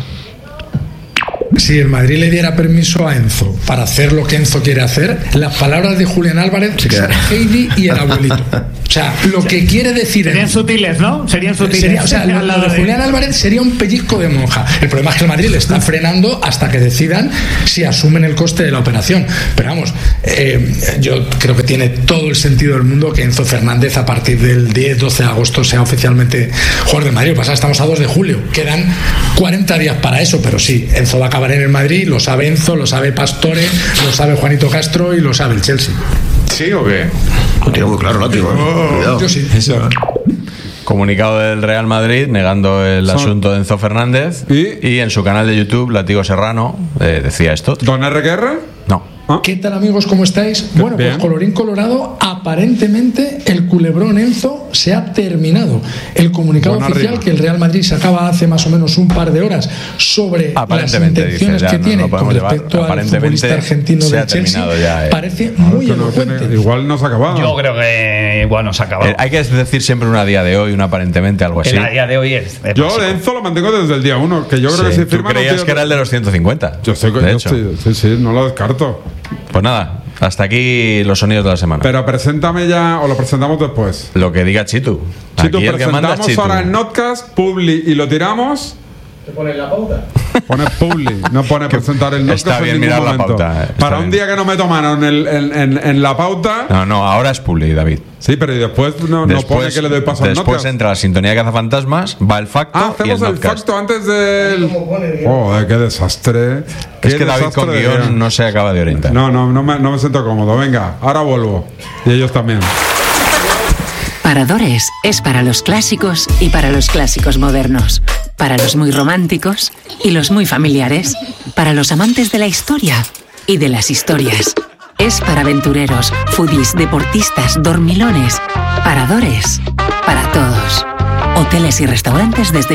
[SPEAKER 18] Si el Madrid le diera permiso a Enzo para hacer lo que Enzo quiere hacer, las palabras de Julián Álvarez son Heidi y el abuelito. O sea, lo que quiere decir.
[SPEAKER 19] Serían sutiles, ¿no? Serían sutiles.
[SPEAKER 18] O sea, lo de Julián Álvarez sería un pellizco de monja. El problema es que el Madrid le está frenando hasta que decidan si asumen el coste de la operación. Pero vamos, yo creo que tiene todo el sentido del mundo que Enzo Fernández a partir del 10-12 de agosto sea oficialmente jugador del Madrid. Lo que pasa es que estamos a 2 de julio. Quedan 40 días para eso, pero sí, Enzo va a acabar en el Madrid, lo sabe Enzo, lo sabe Pastore, lo sabe Juanito Castro y lo sabe el Chelsea.
[SPEAKER 10] ¿Sí o qué?
[SPEAKER 13] Lo tiene muy claro, Látigo. Cuidado.
[SPEAKER 18] Yo sí.
[SPEAKER 2] Comunicado del Real Madrid negando el asunto de Enzo Fernández y en su canal de YouTube, Látigo Serrano, decía esto.
[SPEAKER 1] ¿Don RQR?
[SPEAKER 2] No.
[SPEAKER 18] ¿Qué tal, amigos? ¿Cómo estáis? Bueno, pues colorín colorado, aparentemente el culebrón Enzo se ha terminado. El comunicado oficial que el Real Madrid sacaba hace más o menos un par de horas sobre las intenciones que tiene con respecto al futbolista argentino del Chelsea parece muy elocuente.
[SPEAKER 1] Igual no se ha acabado.
[SPEAKER 3] Yo creo que igual no se ha acabado.
[SPEAKER 2] Hay que decir siempre un a día de hoy, un aparentemente, algo así.
[SPEAKER 3] El a día de hoy es
[SPEAKER 1] yo básico. De Enzo lo mantengo desde el día 1, que yo creo que si firma.
[SPEAKER 2] ¿Tú creías que era el de los 150?
[SPEAKER 1] Yo sé que sí, no lo descarto.
[SPEAKER 2] Pues nada, hasta aquí los sonidos de la semana.
[SPEAKER 1] Pero preséntame ya, o lo presentamos después.
[SPEAKER 2] Lo que diga Chitu.
[SPEAKER 1] Chitu, presentamos ahora en Notcast, Publi y lo tiramos.
[SPEAKER 4] ¿Te pones la pauta?
[SPEAKER 1] Pones Publi, no pones presentar el Notcast.
[SPEAKER 2] Está bien
[SPEAKER 1] en ningún
[SPEAKER 2] mirar
[SPEAKER 1] momento.
[SPEAKER 2] la pauta.
[SPEAKER 1] Para un día que no me tomaron en la pauta.
[SPEAKER 2] No, ahora es Publi, David.
[SPEAKER 1] Sí, pero y después no pone que le doy paso al Notcast.
[SPEAKER 2] Después entra la sintonía de Cazafantasmas, va el facto.
[SPEAKER 1] Hacemos
[SPEAKER 2] y
[SPEAKER 1] el facto antes del. Qué desastre.
[SPEAKER 2] Es que David con guión no se acaba de orientar.
[SPEAKER 1] No me siento cómodo. Venga, ahora vuelvo. Y ellos también.
[SPEAKER 20] Paradores es para los clásicos y para los clásicos modernos. Para los muy románticos y los muy familiares. Para los amantes de la historia y de las historias. Es para aventureros, foodies, deportistas, dormilones. Paradores para todos. Hoteles y restaurantes desde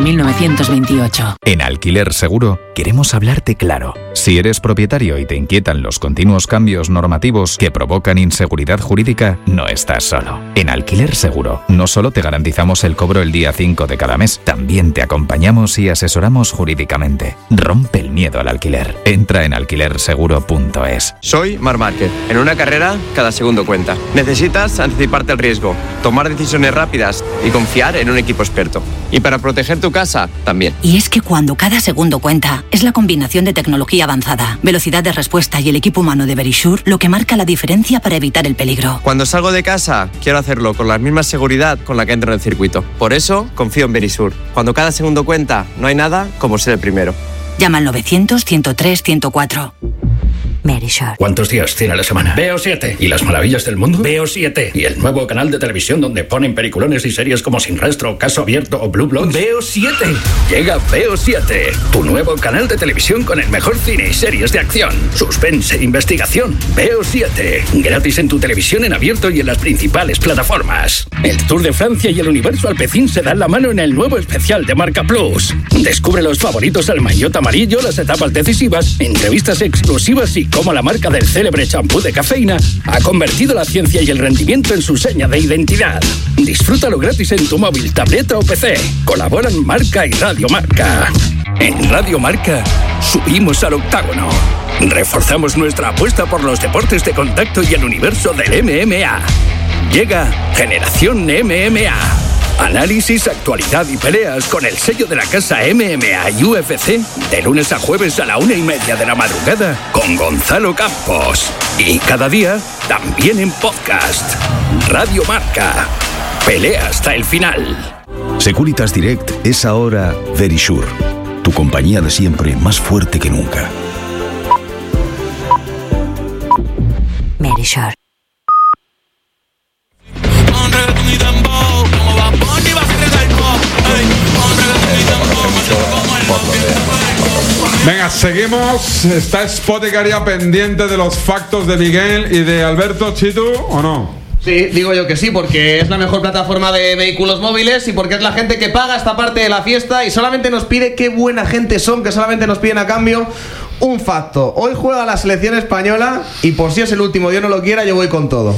[SPEAKER 20] 1928.
[SPEAKER 21] En Alquiler Seguro queremos hablarte claro. Si eres propietario y te inquietan los continuos cambios normativos que provocan inseguridad jurídica, no estás solo. En Alquiler Seguro no solo te garantizamos el cobro el día 5 de cada mes, también te acompañamos y asesoramos jurídicamente. Rompe el miedo al alquiler. Entra en alquilerseguro.es.
[SPEAKER 22] Soy Marc Márquez. En una carrera, cada segundo cuenta. Necesitas anticiparte al riesgo, tomar decisiones rápidas y confiar en un equipo experto. Y para proteger tu casa, también.
[SPEAKER 23] Y es que cuando cada segundo cuenta, es la combinación de tecnología avanzada, velocidad de respuesta y el equipo humano de Verisure lo que marca la diferencia para evitar el peligro.
[SPEAKER 22] Cuando salgo de casa, quiero hacerlo con la misma seguridad con la que entro en el circuito. Por eso, confío en Verisure. Cuando cada segundo cuenta, no hay nada como ser el primero.
[SPEAKER 23] Llama al 900-103-104. Verisure.
[SPEAKER 24] ¿Cuántos días tiene la semana? Veo 7. ¿Y las maravillas del mundo? Veo 7. ¿Y el nuevo canal de televisión donde ponen peliculones y series como Sin Rastro, Caso Abierto o Blue Bloods? Veo 7. Llega Veo 7, tu nuevo canal de televisión con el mejor cine y series de acción, suspense e investigación. Veo 7. Gratis en tu televisión en abierto y en las principales plataformas. El Tour de Francia y el Universo Alpecin se dan la mano en el nuevo especial de Marca Plus. Descubre los favoritos al maillot amarillo, las etapas decisivas, entrevistas exclusivas y cómo la marca del célebre champú de cafeína ha convertido la ciencia y el rendimiento en su seña de identidad. Disfrútalo gratis en tu móvil, tableta o PC. Colaboran Marca y Radio Marca. En Radio Marca subimos al octágono. Reforzamos nuestra apuesta por los deportes de contacto y el universo del MMA. Llega Generación MMA. Análisis, actualidad y peleas con el sello de la casa MMA y UFC de lunes a jueves a la 1:30 de la madrugada con Gonzalo Campos. Y cada día también en podcast. Radio Marca. Pelea hasta el final.
[SPEAKER 25] Securitas Direct es ahora Verisure. Tu compañía de siempre más fuerte que nunca.
[SPEAKER 23] Verisure.
[SPEAKER 26] Como va Bonnie, va a ser el pop. Hombre,
[SPEAKER 1] Venga, seguimos. ¿Está Spoticar ya pendiente de los factos de Miguel y de Alberto, Chitu, o no?
[SPEAKER 4] Sí, digo yo que sí, porque es la mejor plataforma de vehículos móviles y porque es la gente que paga esta parte de la fiesta y solamente nos pide, qué buena gente son, que solamente nos piden a cambio un facto. Hoy juega la selección española y por si es el último, Dios no lo quiera, yo voy con todo.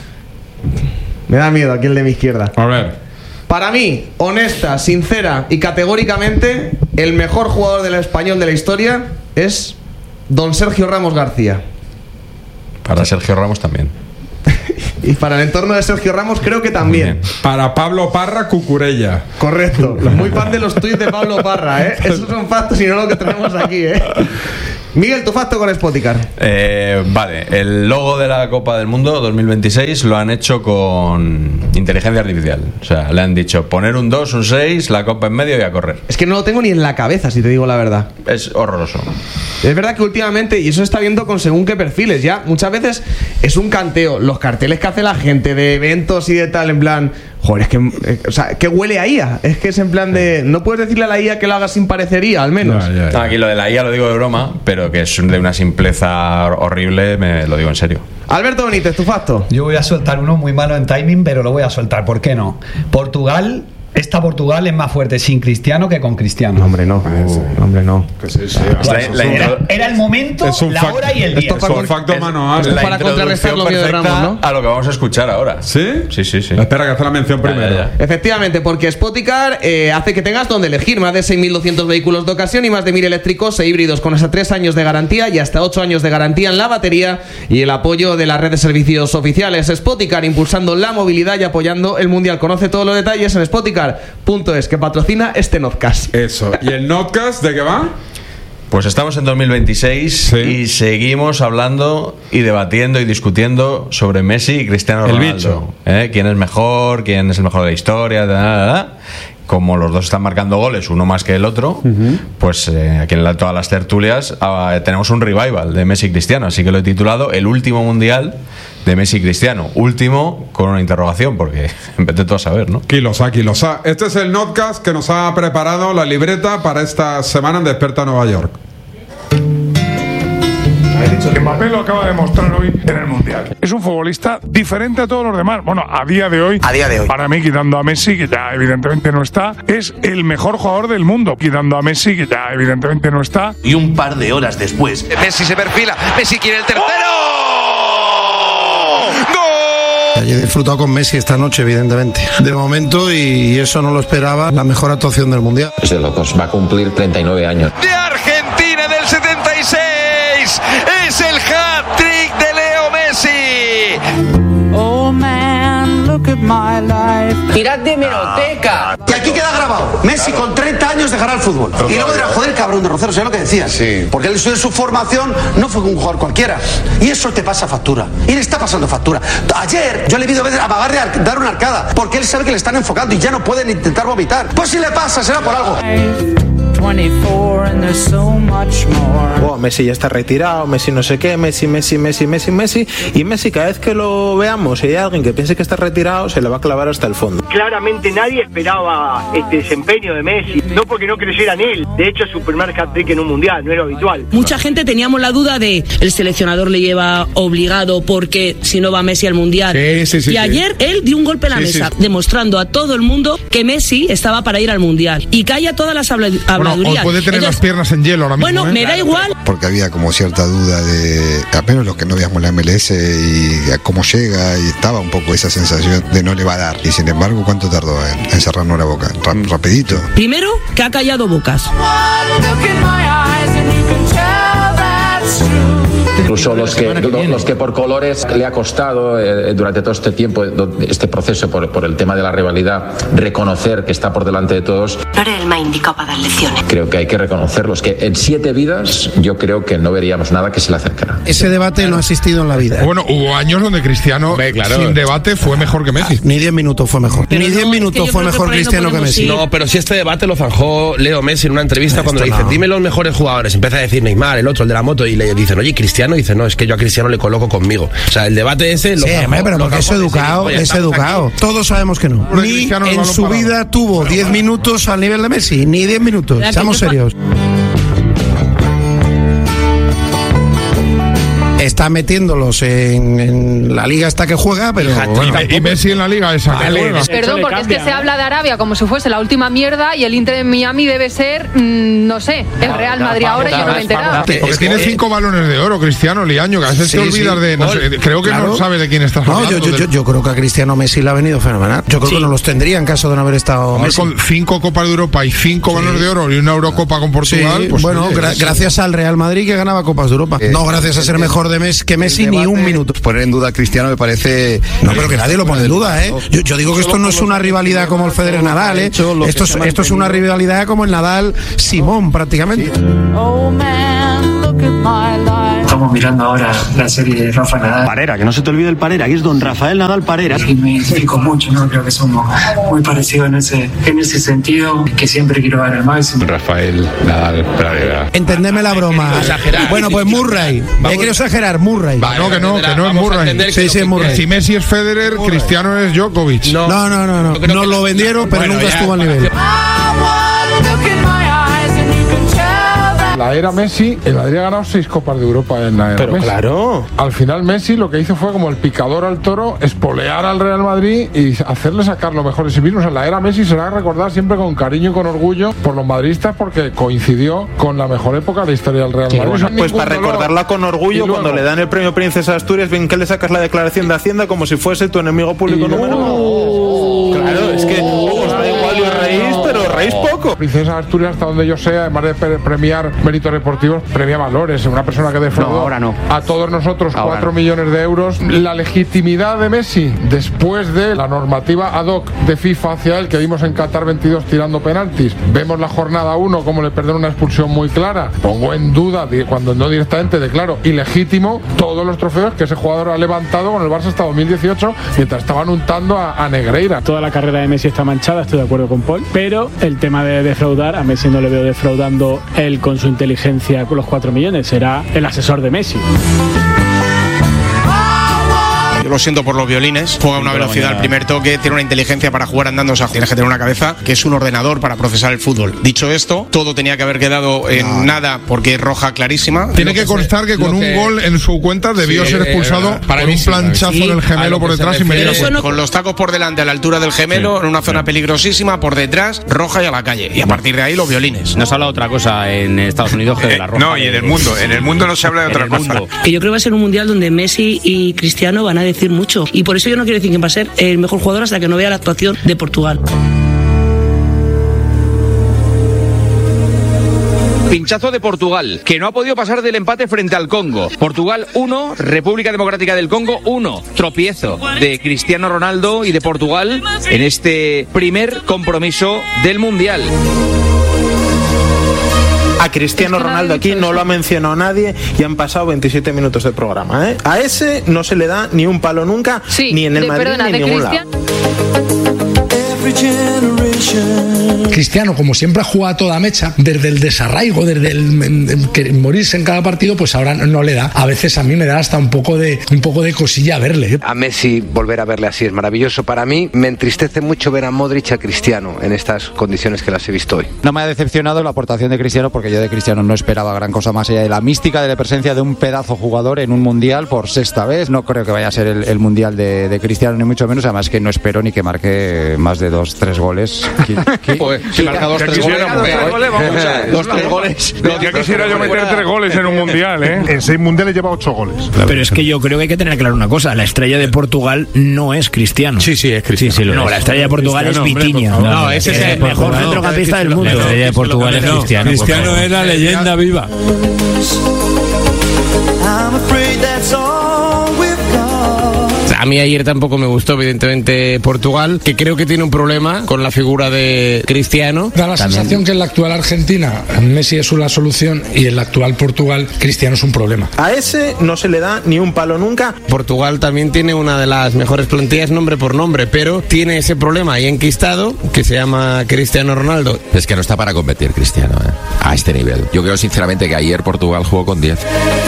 [SPEAKER 4] Me da miedo aquí el de mi izquierda.
[SPEAKER 1] A ver.
[SPEAKER 4] Para mí, honesta, sincera y categóricamente, el mejor jugador del español de la historia es don Sergio Ramos García.
[SPEAKER 2] Para Sergio Ramos también.
[SPEAKER 4] Y para el entorno de Sergio Ramos creo que también.
[SPEAKER 1] Para Pablo Parra, Cucurella.
[SPEAKER 4] Correcto. Muy fan de los tuits de Pablo Parra, ¿eh? Esos son factos y no lo que tenemos aquí, ¿eh? Miguel, tu facto con Spoticar.
[SPEAKER 2] Vale, el logo de la Copa del Mundo 2026 lo han hecho con inteligencia artificial. O sea, le han dicho poner un 2, un 6, la copa en medio y a correr.
[SPEAKER 4] Es que no lo tengo ni en la cabeza, si te digo la verdad.
[SPEAKER 2] Es horroroso.
[SPEAKER 4] Es verdad que últimamente, y eso se está viendo con según qué perfiles, ya muchas veces es un canteo. Los carteles que hace la gente de eventos y de tal, en plan, joder, es que, o sea, que huele a IA. Es que es en plan de, no puedes decirle a la IA que lo haga sin parecer IA, al menos.
[SPEAKER 2] Ya. Aquí lo de la IA lo digo de broma, pero que es de una simpleza horrible, me lo digo en serio.
[SPEAKER 4] Alberto Benítez, tu facto.
[SPEAKER 3] Yo voy a soltar uno muy malo en timing, pero lo voy a soltar. ¿Por qué no? Portugal es más fuerte sin Cristiano que con Cristiano.
[SPEAKER 4] Hombre, no. Hombre, no.
[SPEAKER 3] Era el momento, la hora y el día.
[SPEAKER 1] Esto es un facto manual.
[SPEAKER 4] Esto es para contrarrestar lo de Ramos, ¿no?
[SPEAKER 2] A lo que vamos a escuchar ahora.
[SPEAKER 1] ¿Sí?
[SPEAKER 2] Sí.
[SPEAKER 1] Espera, que hace la mención primero.
[SPEAKER 2] Ya.
[SPEAKER 4] Efectivamente, porque Spoticar hace que tengas donde elegir más de 6.200 vehículos de ocasión y más de 1.000 eléctricos e híbridos con hasta 3 años de garantía y hasta 8 años de garantía en la batería y el apoyo de la red de servicios oficiales. Spoticar, impulsando la movilidad y apoyando el mundial. Conoce todos los detalles en Spoticar.es, que patrocina este Notcast.
[SPEAKER 1] Eso. ¿Y el Notcast de qué va?
[SPEAKER 2] Pues estamos en 2026 y seguimos hablando y debatiendo y discutiendo sobre Messi y Cristiano Ronaldo.
[SPEAKER 1] El bicho.
[SPEAKER 2] ¿Quién es mejor? ¿Quién es el mejor de la historia? Como los dos están marcando goles, uno más que el otro, pues aquí en todas las tertulias tenemos un revival de Messi y Cristiano, así que lo he titulado El último mundial de Messi y Cristiano. Último con una interrogación, porque empecé todo a saber, ¿no?
[SPEAKER 1] Kilosa. Este es el Notcast que nos ha preparado la libreta para esta semana en Desperta Nueva York.
[SPEAKER 5] Mbappé lo acaba de mostrar hoy en el Mundial. Es un futbolista diferente a todos los demás. Bueno, a día de hoy, para mí, quitando a Messi, que ya evidentemente no está, es el mejor jugador del mundo. Quitando a Messi, que ya evidentemente no está.
[SPEAKER 6] Y un par de horas después, Messi se perfila, Messi quiere el tercero. ¡Gol!
[SPEAKER 10] He disfrutado con Messi esta noche, evidentemente. De momento, y eso no lo esperaba, la mejor actuación del Mundial.
[SPEAKER 7] Es de locos, va a cumplir 39 años.
[SPEAKER 6] De Argentina del 76, es el hat-trick de Leo Messi.
[SPEAKER 15] Oh man, look at my life.
[SPEAKER 12] Tirad de hemeroteca.
[SPEAKER 13] Y aquí queda grabado. Messi con 30 años dejará el fútbol. Y luego dirá, joder, cabrón de Rocero, ¿sabes lo que decías? Sí. Porque él en su formación no fue un jugador cualquiera. Y eso te pasa factura. Y le está pasando factura. Ayer yo le he visto a Bagarre dar una arcada. Porque él sabe que le están enfocando y ya no pueden intentar vomitar. Pues si le pasa, será por algo.
[SPEAKER 15] 24 and there's so much more.
[SPEAKER 8] Messi ya está retirado, Messi no sé qué, Messi. Y Messi, cada vez que lo veamos, si hay alguien que piense que está retirado, se le va a clavar hasta el fondo.
[SPEAKER 11] Claramente nadie esperaba este desempeño de Messi, no porque no creyera en él. De hecho, es su primer hat-trick en un mundial, no era habitual.
[SPEAKER 26] Mucha gente teníamos la duda de el seleccionador le lleva obligado porque si no va Messi al mundial. Y ayer él dio un golpe en la mesa, demostrando a todo el mundo que Messi estaba para ir al mundial. Y calla todas las habladurías.
[SPEAKER 5] O puede tener las piernas en hielo ahora mismo.
[SPEAKER 26] Bueno, me da igual.
[SPEAKER 27] Porque había como cierta duda de, apenas los que no veíamos la MLS y a cómo llega, y estaba un poco esa sensación de no le va a dar. Y sin embargo, ¿cuánto tardó en cerrarnos la boca? Rapidito.
[SPEAKER 26] Primero, que ha callado bocas.
[SPEAKER 7] Incluso los que por colores le ha costado durante todo este tiempo, este proceso por el tema de la rivalidad, reconocer que está por delante de todos.
[SPEAKER 23] No era el más indicado para dar lecciones.
[SPEAKER 7] Creo que hay que reconocerlos, que en 7 vidas yo creo que no veríamos nada que se le acercara.
[SPEAKER 10] Ese debate no ha existido en la vida.
[SPEAKER 5] Bueno, hubo años donde Cristiano, sin debate, fue mejor que Messi.
[SPEAKER 10] Ni 10 minutos fue mejor.
[SPEAKER 26] Pero
[SPEAKER 10] ni 10 minutos fue mejor Cristiano que Messi.
[SPEAKER 6] No, pero si este debate lo zanjó Leo Messi en una entrevista cuando le dice, dime los mejores jugadores. Empieza a decir Neymar, el otro, el de la moto, y
[SPEAKER 9] y le dicen, oye, Cristiano, dice, no, es que yo a Cristiano le coloco conmigo. O sea, el debate ese...
[SPEAKER 14] Sí, pero porque es educado, es educado. Todos sabemos que no. Ni en su vida tuvo 10 minutos al nivel de Messi, ni 10 minutos. Seamos serios. Está metiéndolos en la liga esta que juega, pero
[SPEAKER 5] y Messi en la liga esa que juega.
[SPEAKER 14] Perdón, porque es que se habla de Arabia como si fuese la última mierda y el Inter de Miami debe ser, no sé, el Real Madrid ahora y yo no me he enterado.
[SPEAKER 5] Porque tiene 5 balones de oro, Cristiano, Liaño, que a veces te olvidas de... No sé, creo que no sabe de quién estás hablando.
[SPEAKER 14] Yo creo que a Cristiano Messi le ha venido fenomenal. Yo creo que no los tendría en caso de no haber estado Messi.
[SPEAKER 5] Con 5 Copas de Europa y 5 balones de oro y una Eurocopa con Portugal... Pues
[SPEAKER 14] bueno, gracias al Real Madrid que ganaba Copas de Europa. No gracias a ser mejor de Messi ni un minuto.
[SPEAKER 27] Poner en duda a Cristiano me parece...
[SPEAKER 14] No, pero que nadie lo pone en duda, ¿eh? Yo digo que esto no es una rivalidad como el Federer-Nadal, ¿eh? Esto es una rivalidad como el Nadal-Simón, prácticamente.
[SPEAKER 16] Estamos mirando ahora la serie de Rafa Nadal.
[SPEAKER 17] Parera, que no se te olvide el Parera, que es don Rafael Nadal Parera.
[SPEAKER 16] Y me identifico mucho, ¿no? Creo que somos muy parecidos en ese sentido, que siempre quiero dar el máximo.
[SPEAKER 5] Rafael Nadal Parera.
[SPEAKER 14] Entendeme la broma. Bueno, pues Murray. Quiero exagerar, Murray.
[SPEAKER 5] Que no es Murray.
[SPEAKER 14] Sí, es Murray.
[SPEAKER 5] Si Messi es Federer, Cristiano es Djokovic.
[SPEAKER 14] No. Nos lo vendieron, pero nunca estuvo al nivel.
[SPEAKER 5] La era Messi, el Madrid ha ganado 6 Copas de Europa en la era
[SPEAKER 14] Pero
[SPEAKER 5] Messi.
[SPEAKER 14] Claro.
[SPEAKER 5] Al final Messi lo que hizo fue como el picador al toro, espolear al Real Madrid y hacerle sacar lo mejor de sí mismo. O sea, la era Messi será recordada siempre con cariño y con orgullo por los madridistas porque coincidió con la mejor época de la historia del Real Madrid.
[SPEAKER 8] Bueno, pues para recordarla con orgullo, cuando le dan el premio Princesa de Asturias, ven que le sacas la declaración de Hacienda como si fuese tu enemigo público número uno. Claro, es que os da igual y os reís, pero reís poco.
[SPEAKER 5] Princesa de Asturias, hasta donde yo sé, además de premiar méritos deportivos, premia valores. Una persona que defraudó a todos nosotros 4 millones de euros. La legitimidad de Messi después de la normativa ad hoc de FIFA hacia él que vimos en Qatar 22 tirando penaltis. Vemos la jornada 1 como le perden una expulsión muy clara. Pongo en duda, cuando no directamente declaro ilegítimo, todos los trofeos que ese jugador ha levantado con el Barça hasta 2018 mientras estaban untando a Negreira.
[SPEAKER 18] Toda la carrera de Messi está manchada, estoy de acuerdo con Paul, pero el tema de defraudar, a Messi no le veo defraudando él con su inteligencia con los 4 millones, será el asesor de Messi.
[SPEAKER 19] Yo lo siento por los violines, juega a una velocidad al primer toque, tiene una inteligencia para jugar andando, o sea, tienes que tener una cabeza que es un ordenador para procesar el fútbol. Dicho esto, todo tenía que haber quedado en nada porque es roja clarísima.
[SPEAKER 5] Tiene que constar que con un gol en su cuenta debió ser expulsado por un planchazo del gemelo por detrás y medio.
[SPEAKER 19] Con los tacos por delante a la altura del gemelo, en una zona peligrosísima, por detrás, roja y a la calle. Y a partir de ahí los violines.
[SPEAKER 20] No se habla de otra cosa en Estados Unidos que de la roja.
[SPEAKER 19] No, y en el mundo no se habla de otra cosa.
[SPEAKER 26] Que yo creo que va a ser un mundial donde Messi y Cristiano van a decir mucho. Y por eso yo no quiero decir quién va a ser el mejor jugador hasta que no vea la actuación de Portugal.
[SPEAKER 28] Pinchazo de Portugal, que no ha podido pasar del empate frente al Congo. Portugal 1, República Democrática del Congo 1. Tropiezo de Cristiano Ronaldo y de Portugal en este primer compromiso del Mundial.
[SPEAKER 8] A Cristiano Ronaldo aquí no lo ha mencionado nadie y han pasado 27 minutos de programa, ¿eh? A ese no se le da ni un palo nunca, ni en el Madrid ni en ningún lado.
[SPEAKER 29] Cristiano, como siempre ha jugado a toda mecha, desde el desarraigo, desde el morirse en cada partido, pues ahora no le da. A veces a mí me da hasta un poco de cosilla verle.
[SPEAKER 30] A Messi volver a verle así es maravilloso. Para mí me entristece mucho ver a Modric y a Cristiano en estas condiciones que las he visto hoy.
[SPEAKER 31] No me ha decepcionado la aportación de Cristiano porque yo de Cristiano no esperaba gran cosa más allá de la mística de la presencia de un pedazo jugador en un mundial por sexta vez. No creo que vaya a ser el mundial de Cristiano ni mucho menos, además que no espero ni que marque más de 2-3 goles.
[SPEAKER 19] Si marca 2-3 goles.
[SPEAKER 5] Ya quisiera yo meter 3 goles en un mundial, ¿eh? En 6 mundiales lleva 8 goles.
[SPEAKER 32] Pero es que yo creo que hay que tener claro una cosa: la estrella de Portugal no es Cristiano.
[SPEAKER 8] Sí, es Cristiano.
[SPEAKER 32] No, la estrella de Portugal es Vitinha.
[SPEAKER 8] No, ese es el
[SPEAKER 32] mejor centrocampista del mundo.
[SPEAKER 20] La estrella de Portugal es Cristiano.
[SPEAKER 1] Cristiano es la leyenda viva.
[SPEAKER 2] A mí ayer tampoco me gustó, evidentemente, Portugal, que creo que tiene un problema con la figura de Cristiano.
[SPEAKER 29] Da la sensación que en la actual Argentina Messi es una solución y en la actual Portugal Cristiano es un problema.
[SPEAKER 8] A ese no se le da ni un palo nunca.
[SPEAKER 2] Portugal también tiene una de las mejores plantillas nombre por nombre, pero tiene ese problema ahí enquistado que se llama Cristiano Ronaldo.
[SPEAKER 3] Es que no está para competir Cristiano a este nivel. Yo creo sinceramente que ayer Portugal jugó con 10.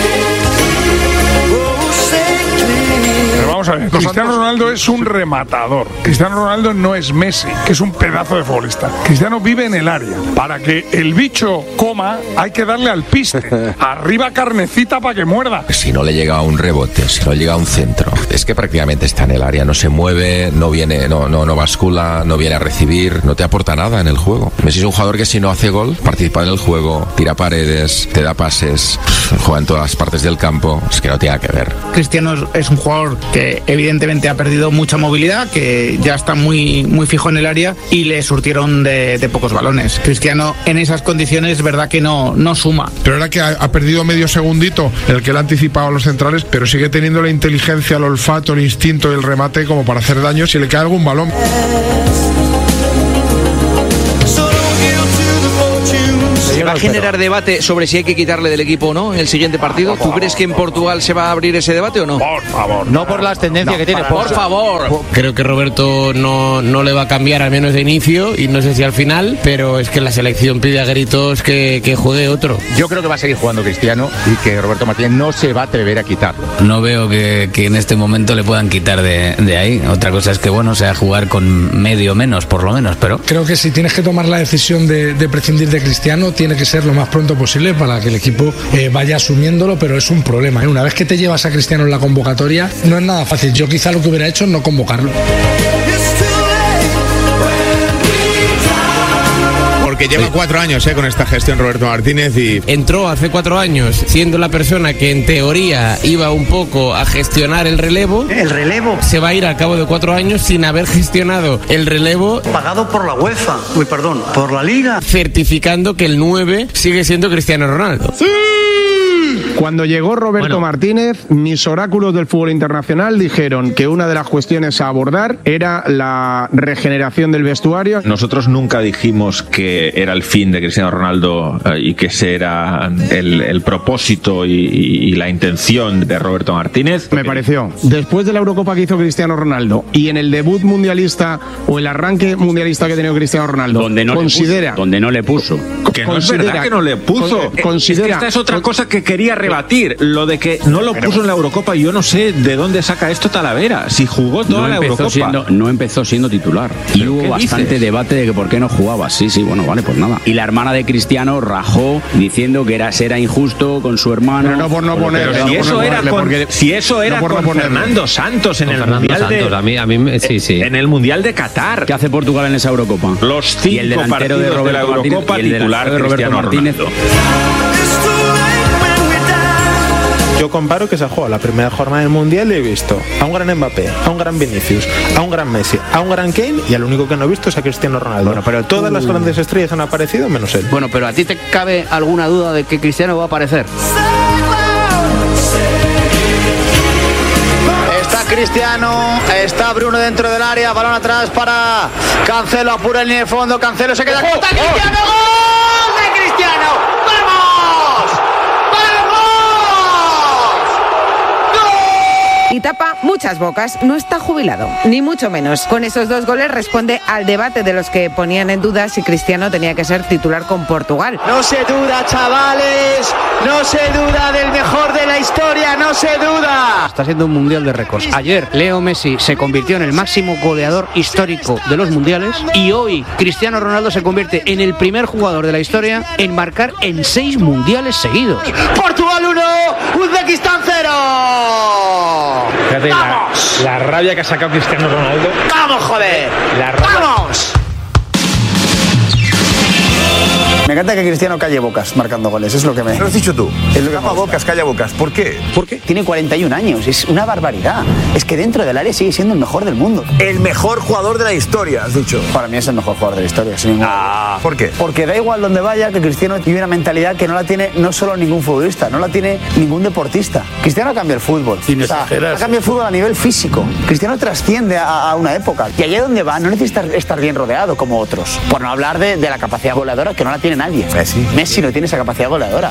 [SPEAKER 5] Vamos a ver, Cristiano Ronaldo es un rematador. Cristiano Ronaldo no es Messi, que es un pedazo de futbolista. Cristiano vive en el área. Para que el bicho coma, hay que darle al piste. Arriba carnecita para que muerda.
[SPEAKER 3] Si no le llega a un rebote, si no llega a un centro, es que prácticamente está en el área, no se mueve, no viene, no bascula, no viene a recibir, no te aporta nada en el juego. Messi es un jugador que si no hace gol, participa en el juego, tira paredes, te da pases, juega en todas las partes del campo. Es que no tiene que ver.
[SPEAKER 32] Cristiano es un jugador que evidentemente ha perdido mucha movilidad, que ya está muy fijo en el área y le surtieron de pocos balones. Cristiano en esas condiciones es verdad que no suma.
[SPEAKER 5] Pero era que ha perdido medio segundito el que le ha anticipado a los centrales, pero sigue teniendo la inteligencia, el olfato, el instinto y el remate como para hacer daño si le cae algún balón.
[SPEAKER 28] ¿Va a generar debate sobre si hay que quitarle del equipo o no en el siguiente partido? ¿Tú crees que en Portugal se va a abrir ese debate o no?
[SPEAKER 5] Por favor.
[SPEAKER 31] No por las tendencias que tiene.
[SPEAKER 28] Por favor.
[SPEAKER 2] Creo que Roberto no le va a cambiar, al menos de inicio, y no sé si al final, pero es que la selección pide a gritos que juegue otro.
[SPEAKER 31] Yo creo que va a seguir jugando Cristiano y que Roberto Martínez no se va a atrever a quitarlo.
[SPEAKER 20] No veo que en este momento le puedan quitar de ahí. Otra cosa es que, sea jugar con medio menos, por lo menos, pero...
[SPEAKER 29] Creo que si tienes que tomar la decisión de prescindir de Cristiano, tiene que ser lo más pronto posible para que el equipo vaya asumiéndolo, pero es un problema. Una vez que te llevas a Cristiano en la convocatoria, no es nada fácil. Yo quizá lo que hubiera hecho es no convocarlo.
[SPEAKER 8] Porque lleva 4 años con esta gestión Roberto Martínez y...
[SPEAKER 2] Entró hace 4 años siendo la persona que en teoría iba un poco a gestionar el relevo.
[SPEAKER 17] ¿El relevo?
[SPEAKER 2] Se va a ir al cabo de 4 años sin haber gestionado el relevo.
[SPEAKER 17] Pagado por la UEFA. Por la Liga.
[SPEAKER 2] Certificando que el 9 sigue siendo Cristiano Ronaldo.
[SPEAKER 8] ¡Sí!
[SPEAKER 4] Cuando llegó Roberto Martínez, mis oráculos del fútbol internacional dijeron que una de las cuestiones a abordar era la regeneración del vestuario.
[SPEAKER 11] Nosotros nunca dijimos que era el fin de Cristiano Ronaldo y que ese era el propósito y la intención de Roberto Martínez.
[SPEAKER 4] Me pareció. Después de la Eurocopa que hizo Cristiano Ronaldo y en el debut mundialista o el arranque mundialista que ha tenido Cristiano Ronaldo, donde no le puso.
[SPEAKER 11] Que no es verdad que no le puso. Es que esta es otra cosa que quería rebatir, lo de que no lo puso en la Eurocopa. Yo no sé de dónde saca esto Talavera, si jugó toda la Eurocopa.
[SPEAKER 20] No empezó siendo titular y hubo bastante debate de que por qué no jugaba. Sí, vale, pues nada. Y la hermana de Cristiano rajó diciendo que era injusto con su hermano.
[SPEAKER 4] Pero no por no poner.
[SPEAKER 11] Si eso era con Fernando Santos en el Mundial en el Mundial de Qatar.
[SPEAKER 20] ¿Qué hace Portugal en esa Eurocopa?
[SPEAKER 11] Los 5 partidos de la Eurocopa titular de Cristiano Ronaldo.
[SPEAKER 8] Yo comparo que se ha jugado la primera jornada del Mundial y he visto a un gran Mbappé, a un gran Vinicius, a un gran Messi, a un gran Kane y al único que no he visto es a Cristiano Ronaldo.
[SPEAKER 32] Bueno, pero
[SPEAKER 8] todas las grandes estrellas han aparecido menos él.
[SPEAKER 32] Bueno, pero ¿a ti te cabe alguna duda de que Cristiano va a aparecer? Está Cristiano, está Bruno dentro del área, balón atrás para Cancelo, apura el línea de fondo, Cancelo se queda corta, Cristiano, ¡gol de Cristiano! ¡Vamos!
[SPEAKER 12] Y tapa muchas bocas, no está jubilado, ni mucho menos. Con esos 2 goles responde al debate de los que ponían en duda si Cristiano tenía que ser titular con Portugal.
[SPEAKER 32] No se duda, chavales, no se duda del mejor de la historia, no se duda. Está siendo un mundial de récords. Ayer Leo Messi se convirtió en el máximo goleador histórico de los mundiales y hoy Cristiano Ronaldo se convierte en el primer jugador de la historia en marcar en 6 mundiales seguidos. Portugal 1, Uzbekistán 0.
[SPEAKER 2] Fíjate la rabia que ha sacado Cristiano Ronaldo.
[SPEAKER 32] ¡Vamos, joder!
[SPEAKER 2] La rabia.
[SPEAKER 32] ¡Vamos! Me encanta que Cristiano calle bocas marcando goles, es lo que me...
[SPEAKER 6] Lo has dicho tú.
[SPEAKER 32] Es lo que
[SPEAKER 6] Capa bocas, calla bocas. ¿Por qué?
[SPEAKER 32] ¿Por qué? Tiene 41 años, es una barbaridad. Es que dentro del área sigue siendo el mejor del mundo.
[SPEAKER 6] El mejor jugador de la historia, has dicho.
[SPEAKER 32] Para mí es el mejor jugador de la historia, sin ningún...
[SPEAKER 6] ¿Por qué?
[SPEAKER 32] Porque da igual donde vaya, que Cristiano tiene una mentalidad que no la tiene no solo ningún futbolista, no la tiene ningún deportista. Cristiano cambia el fútbol. Cambia el fútbol a nivel físico. Cristiano trasciende a una época. Y allá donde va no necesita estar bien rodeado como otros. Por no hablar de la capacidad goleadora que no la tiene nadie. Messi no tiene esa capacidad goleadora.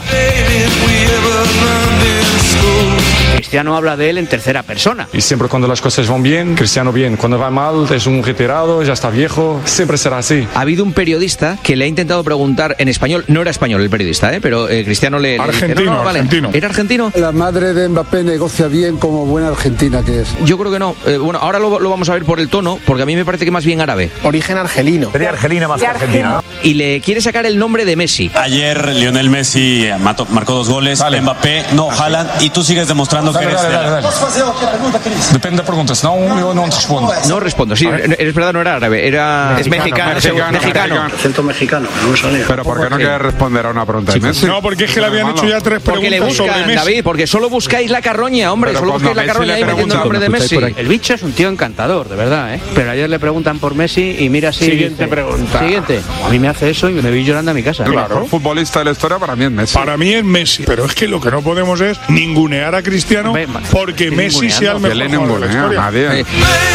[SPEAKER 32] Cristiano habla de él en tercera persona.
[SPEAKER 7] Y siempre cuando las cosas van bien, Cristiano bien. Cuando va mal, es un retirado, ya está viejo. Siempre será así.
[SPEAKER 28] Ha habido un periodista que le ha intentado preguntar en español, no era español el periodista, pero Cristiano le
[SPEAKER 5] argentino,
[SPEAKER 28] vale.
[SPEAKER 5] argentino.
[SPEAKER 28] ¿Era argentino?
[SPEAKER 9] La madre de Mbappé negocia bien como buena argentina que es.
[SPEAKER 28] Yo creo que no. Bueno, ahora lo vamos a ver por el tono, porque a mí me parece que más bien árabe.
[SPEAKER 32] Origen argelino.
[SPEAKER 6] Sería argelina más que argentina, ¿no?
[SPEAKER 28] Y le quiere sacar el nombre de Messi.
[SPEAKER 10] Ayer Lionel Messi marcó 2 goles, Mbappé, no, Haaland, y tú sigues demostrando que eres...
[SPEAKER 7] Depende de preguntas, yo no respondo.
[SPEAKER 28] No respondo, sí, es verdad, no era árabe, es mexicano.
[SPEAKER 17] Acento mexicano, no me salía.
[SPEAKER 1] Pero ¿por qué no quieres responder a una pregunta de Messi?
[SPEAKER 5] No, porque es que le habían hecho ya 3 preguntas sobre Messi.
[SPEAKER 28] David, porque solo buscáis la carroña, hombre,
[SPEAKER 1] pero
[SPEAKER 28] solo buscáis la carroña ahí metiendo el nombre de Messi.
[SPEAKER 32] El bicho es un tío encantador, de verdad, Pero ayer le preguntan por Messi y mira si...
[SPEAKER 5] Siguiente pregunta.
[SPEAKER 32] Siguiente. A mí me hace eso y me voy llorando a mi casa.
[SPEAKER 1] El mejor futbolista de la historia para mí es Messi.
[SPEAKER 5] Para mí es Messi, pero es que lo que no podemos es ningunear a Cristiano porque Messi sea el mejor jugador de la historia.
[SPEAKER 1] Nadie.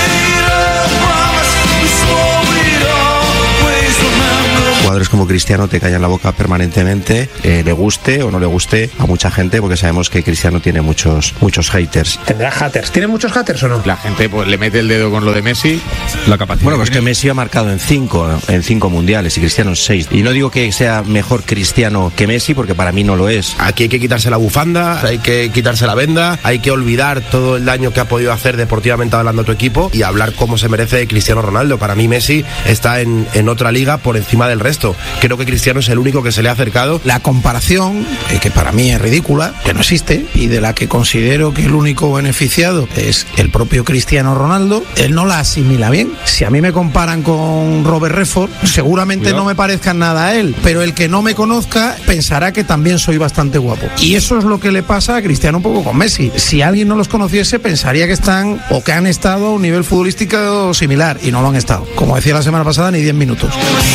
[SPEAKER 13] Jugadores como Cristiano te callan la boca permanentemente, le guste o no le guste a mucha gente, porque sabemos que Cristiano tiene muchos haters.
[SPEAKER 32] ¿Tendrá haters? ¿Tiene muchos haters o no?
[SPEAKER 2] La gente pues le mete el dedo con lo de Messi, la capacidad.
[SPEAKER 13] Bueno, pues que Messi ha marcado en 5 mundiales y Cristiano en 6. Y no digo que sea mejor Cristiano que Messi, porque para mí no lo es.
[SPEAKER 6] Aquí hay que quitarse la bufanda, hay que quitarse la venda, hay que olvidar todo el daño que ha podido hacer deportivamente hablando a tu equipo y hablar como se merece Cristiano Ronaldo. Para mí Messi está en otra liga por encima del resto. Creo que Cristiano es el único que se le ha acercado.
[SPEAKER 14] La comparación, que para mí es ridícula, que no existe, y de la que considero que el único beneficiado es el propio Cristiano Ronaldo, él no la asimila bien. Si a mí me comparan con Robert Redford, seguramente no me parezcan nada a él, pero el que no me conozca pensará que también soy bastante guapo. Y eso es lo que le pasa a Cristiano un poco con Messi. Si alguien no los conociese, pensaría que están o que han estado a un nivel futbolístico similar, y no lo han estado. Como decía la semana pasada, ni 10 minutos.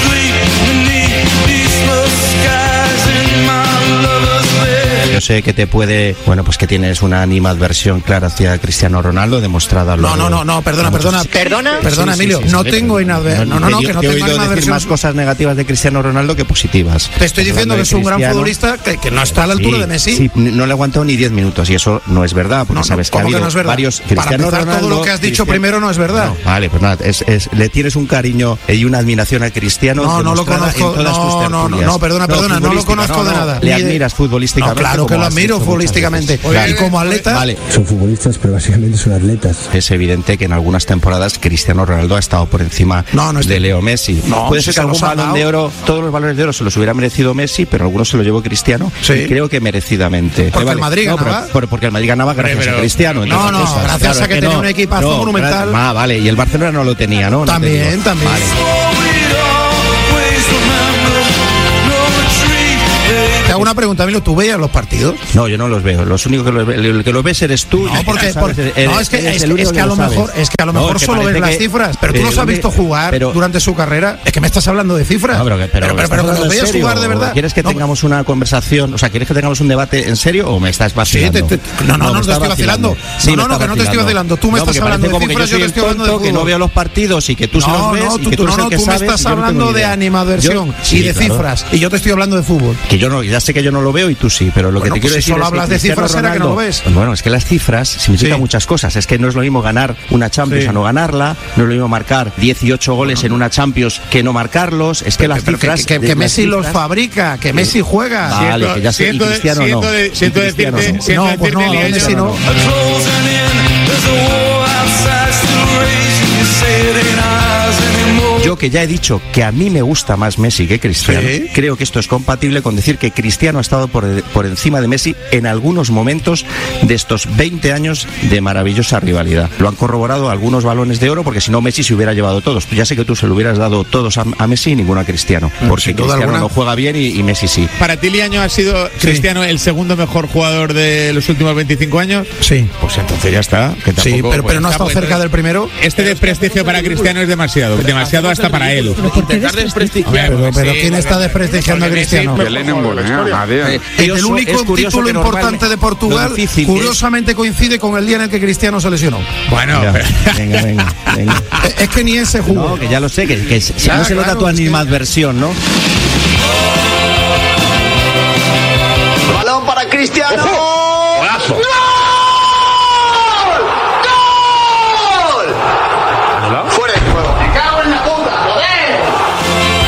[SPEAKER 13] Yo sé que te puede, pues que tienes una animadversión clara hacia Cristiano Ronaldo, demostrada.
[SPEAKER 14] No, perdona, Emilio, no tengo inadversión. No, que no tengo inadversión.
[SPEAKER 13] Más cosas negativas de Cristiano Ronaldo que positivas.
[SPEAKER 14] Te estoy diciendo que es un gran futbolista que no está a la altura de Messi.
[SPEAKER 13] Sí, no le ha aguantado ni 10 minutos y eso no es verdad, porque sabes que ha habido varios Cristiano Ronaldo.
[SPEAKER 14] Todo lo que has dicho primero no es verdad.
[SPEAKER 13] Vale, pues nada, le tienes un cariño y una admiración a Cristiano.
[SPEAKER 14] No lo conozco. Perdona, no lo conozco de nada.
[SPEAKER 13] Le admiras futbolísticamente.
[SPEAKER 14] Claro que lo admiro futbolísticamente. Y como atleta.
[SPEAKER 13] Vale.
[SPEAKER 9] Son futbolistas, pero básicamente son atletas.
[SPEAKER 13] Es evidente que en algunas temporadas Cristiano Ronaldo ha estado por encima de Leo Messi. Puede ser que algún balón de oro, todos los balones de oro se los hubiera merecido Messi, pero algunos se los llevó Cristiano. Sí. Y creo que merecidamente.
[SPEAKER 14] Porque el Madrid ganaba.
[SPEAKER 13] Porque el Madrid ganaba gracias a Cristiano.
[SPEAKER 14] Gracias a que tenía un equipazo monumental.
[SPEAKER 13] Vale, y el Barcelona no lo tenía, ¿no?
[SPEAKER 14] También. Vale. Te hago una pregunta, Emilio, ¿tú veías los partidos?
[SPEAKER 13] No, yo no los veo. Los únicos que los ves eres tú.
[SPEAKER 14] Es que a lo mejor solo ves las cifras, pero tú los has visto jugar durante su carrera. Es que me estás hablando de cifras. Pero los veías jugar de verdad.
[SPEAKER 13] ¿Quieres que tengamos una conversación? O sea, ¿quieres que tengamos un debate en serio o me estás vacilando?
[SPEAKER 14] No te estoy vacilando. No, que no te estoy vacilando. Tú me estás hablando de cifras, yo te estoy hablando de fútbol.
[SPEAKER 13] Que no veo los partidos y que tú se los ves y que tú eres el que sabes.
[SPEAKER 14] Tú me estás hablando de animadversión y de cifras y yo te estoy hablando de fútbol.
[SPEAKER 13] Que yo no, ya sé que yo no lo veo y tú sí, pero lo que te quiero decir
[SPEAKER 14] solo hablas de cifras, será que no lo ves.
[SPEAKER 13] Bueno, es que las cifras significan muchas cosas. Es que no es lo mismo ganar una Champions a no ganarla, no es lo mismo marcar 18 goles en una Champions que no marcarlos. Es que las cifras
[SPEAKER 14] que Messi los fabrica, que Messi juega.
[SPEAKER 13] Vale, que ya sé, y Cristiano no.
[SPEAKER 5] Siento decirte,
[SPEAKER 14] Messi no.
[SPEAKER 13] Yo que ya he dicho que a mí me gusta más Messi que Cristiano, creo que esto es compatible con decir que Cristiano ha estado por encima de Messi en algunos momentos de estos 20 años de maravillosa rivalidad. Lo han corroborado algunos balones de oro, porque si no Messi se hubiera llevado todos. Ya sé que tú se lo hubieras dado todos a Messi y ninguno a Cristiano, porque Cristiano no juega bien y Messi sí.
[SPEAKER 15] ¿Para ti, Liaño, ha sido Cristiano el segundo mejor jugador de los últimos 25 años?
[SPEAKER 14] Sí.
[SPEAKER 15] Pues entonces ya está. Que
[SPEAKER 14] sí, pero no ha estado cerca del primero.
[SPEAKER 15] Este desprestigio para Cristiano es demasiado hasta para él.
[SPEAKER 14] Pero ¿quién está desprestigiando a Cristiano? El único título importante de Portugal, curiosamente coincide con el día en el que Cristiano se lesionó.
[SPEAKER 15] Bueno,
[SPEAKER 13] venga.
[SPEAKER 14] Es que ni ese jugó.
[SPEAKER 13] No, que ya lo sé, que no se nota tu animadversión, ¿no?
[SPEAKER 32] Balón para Cristiano.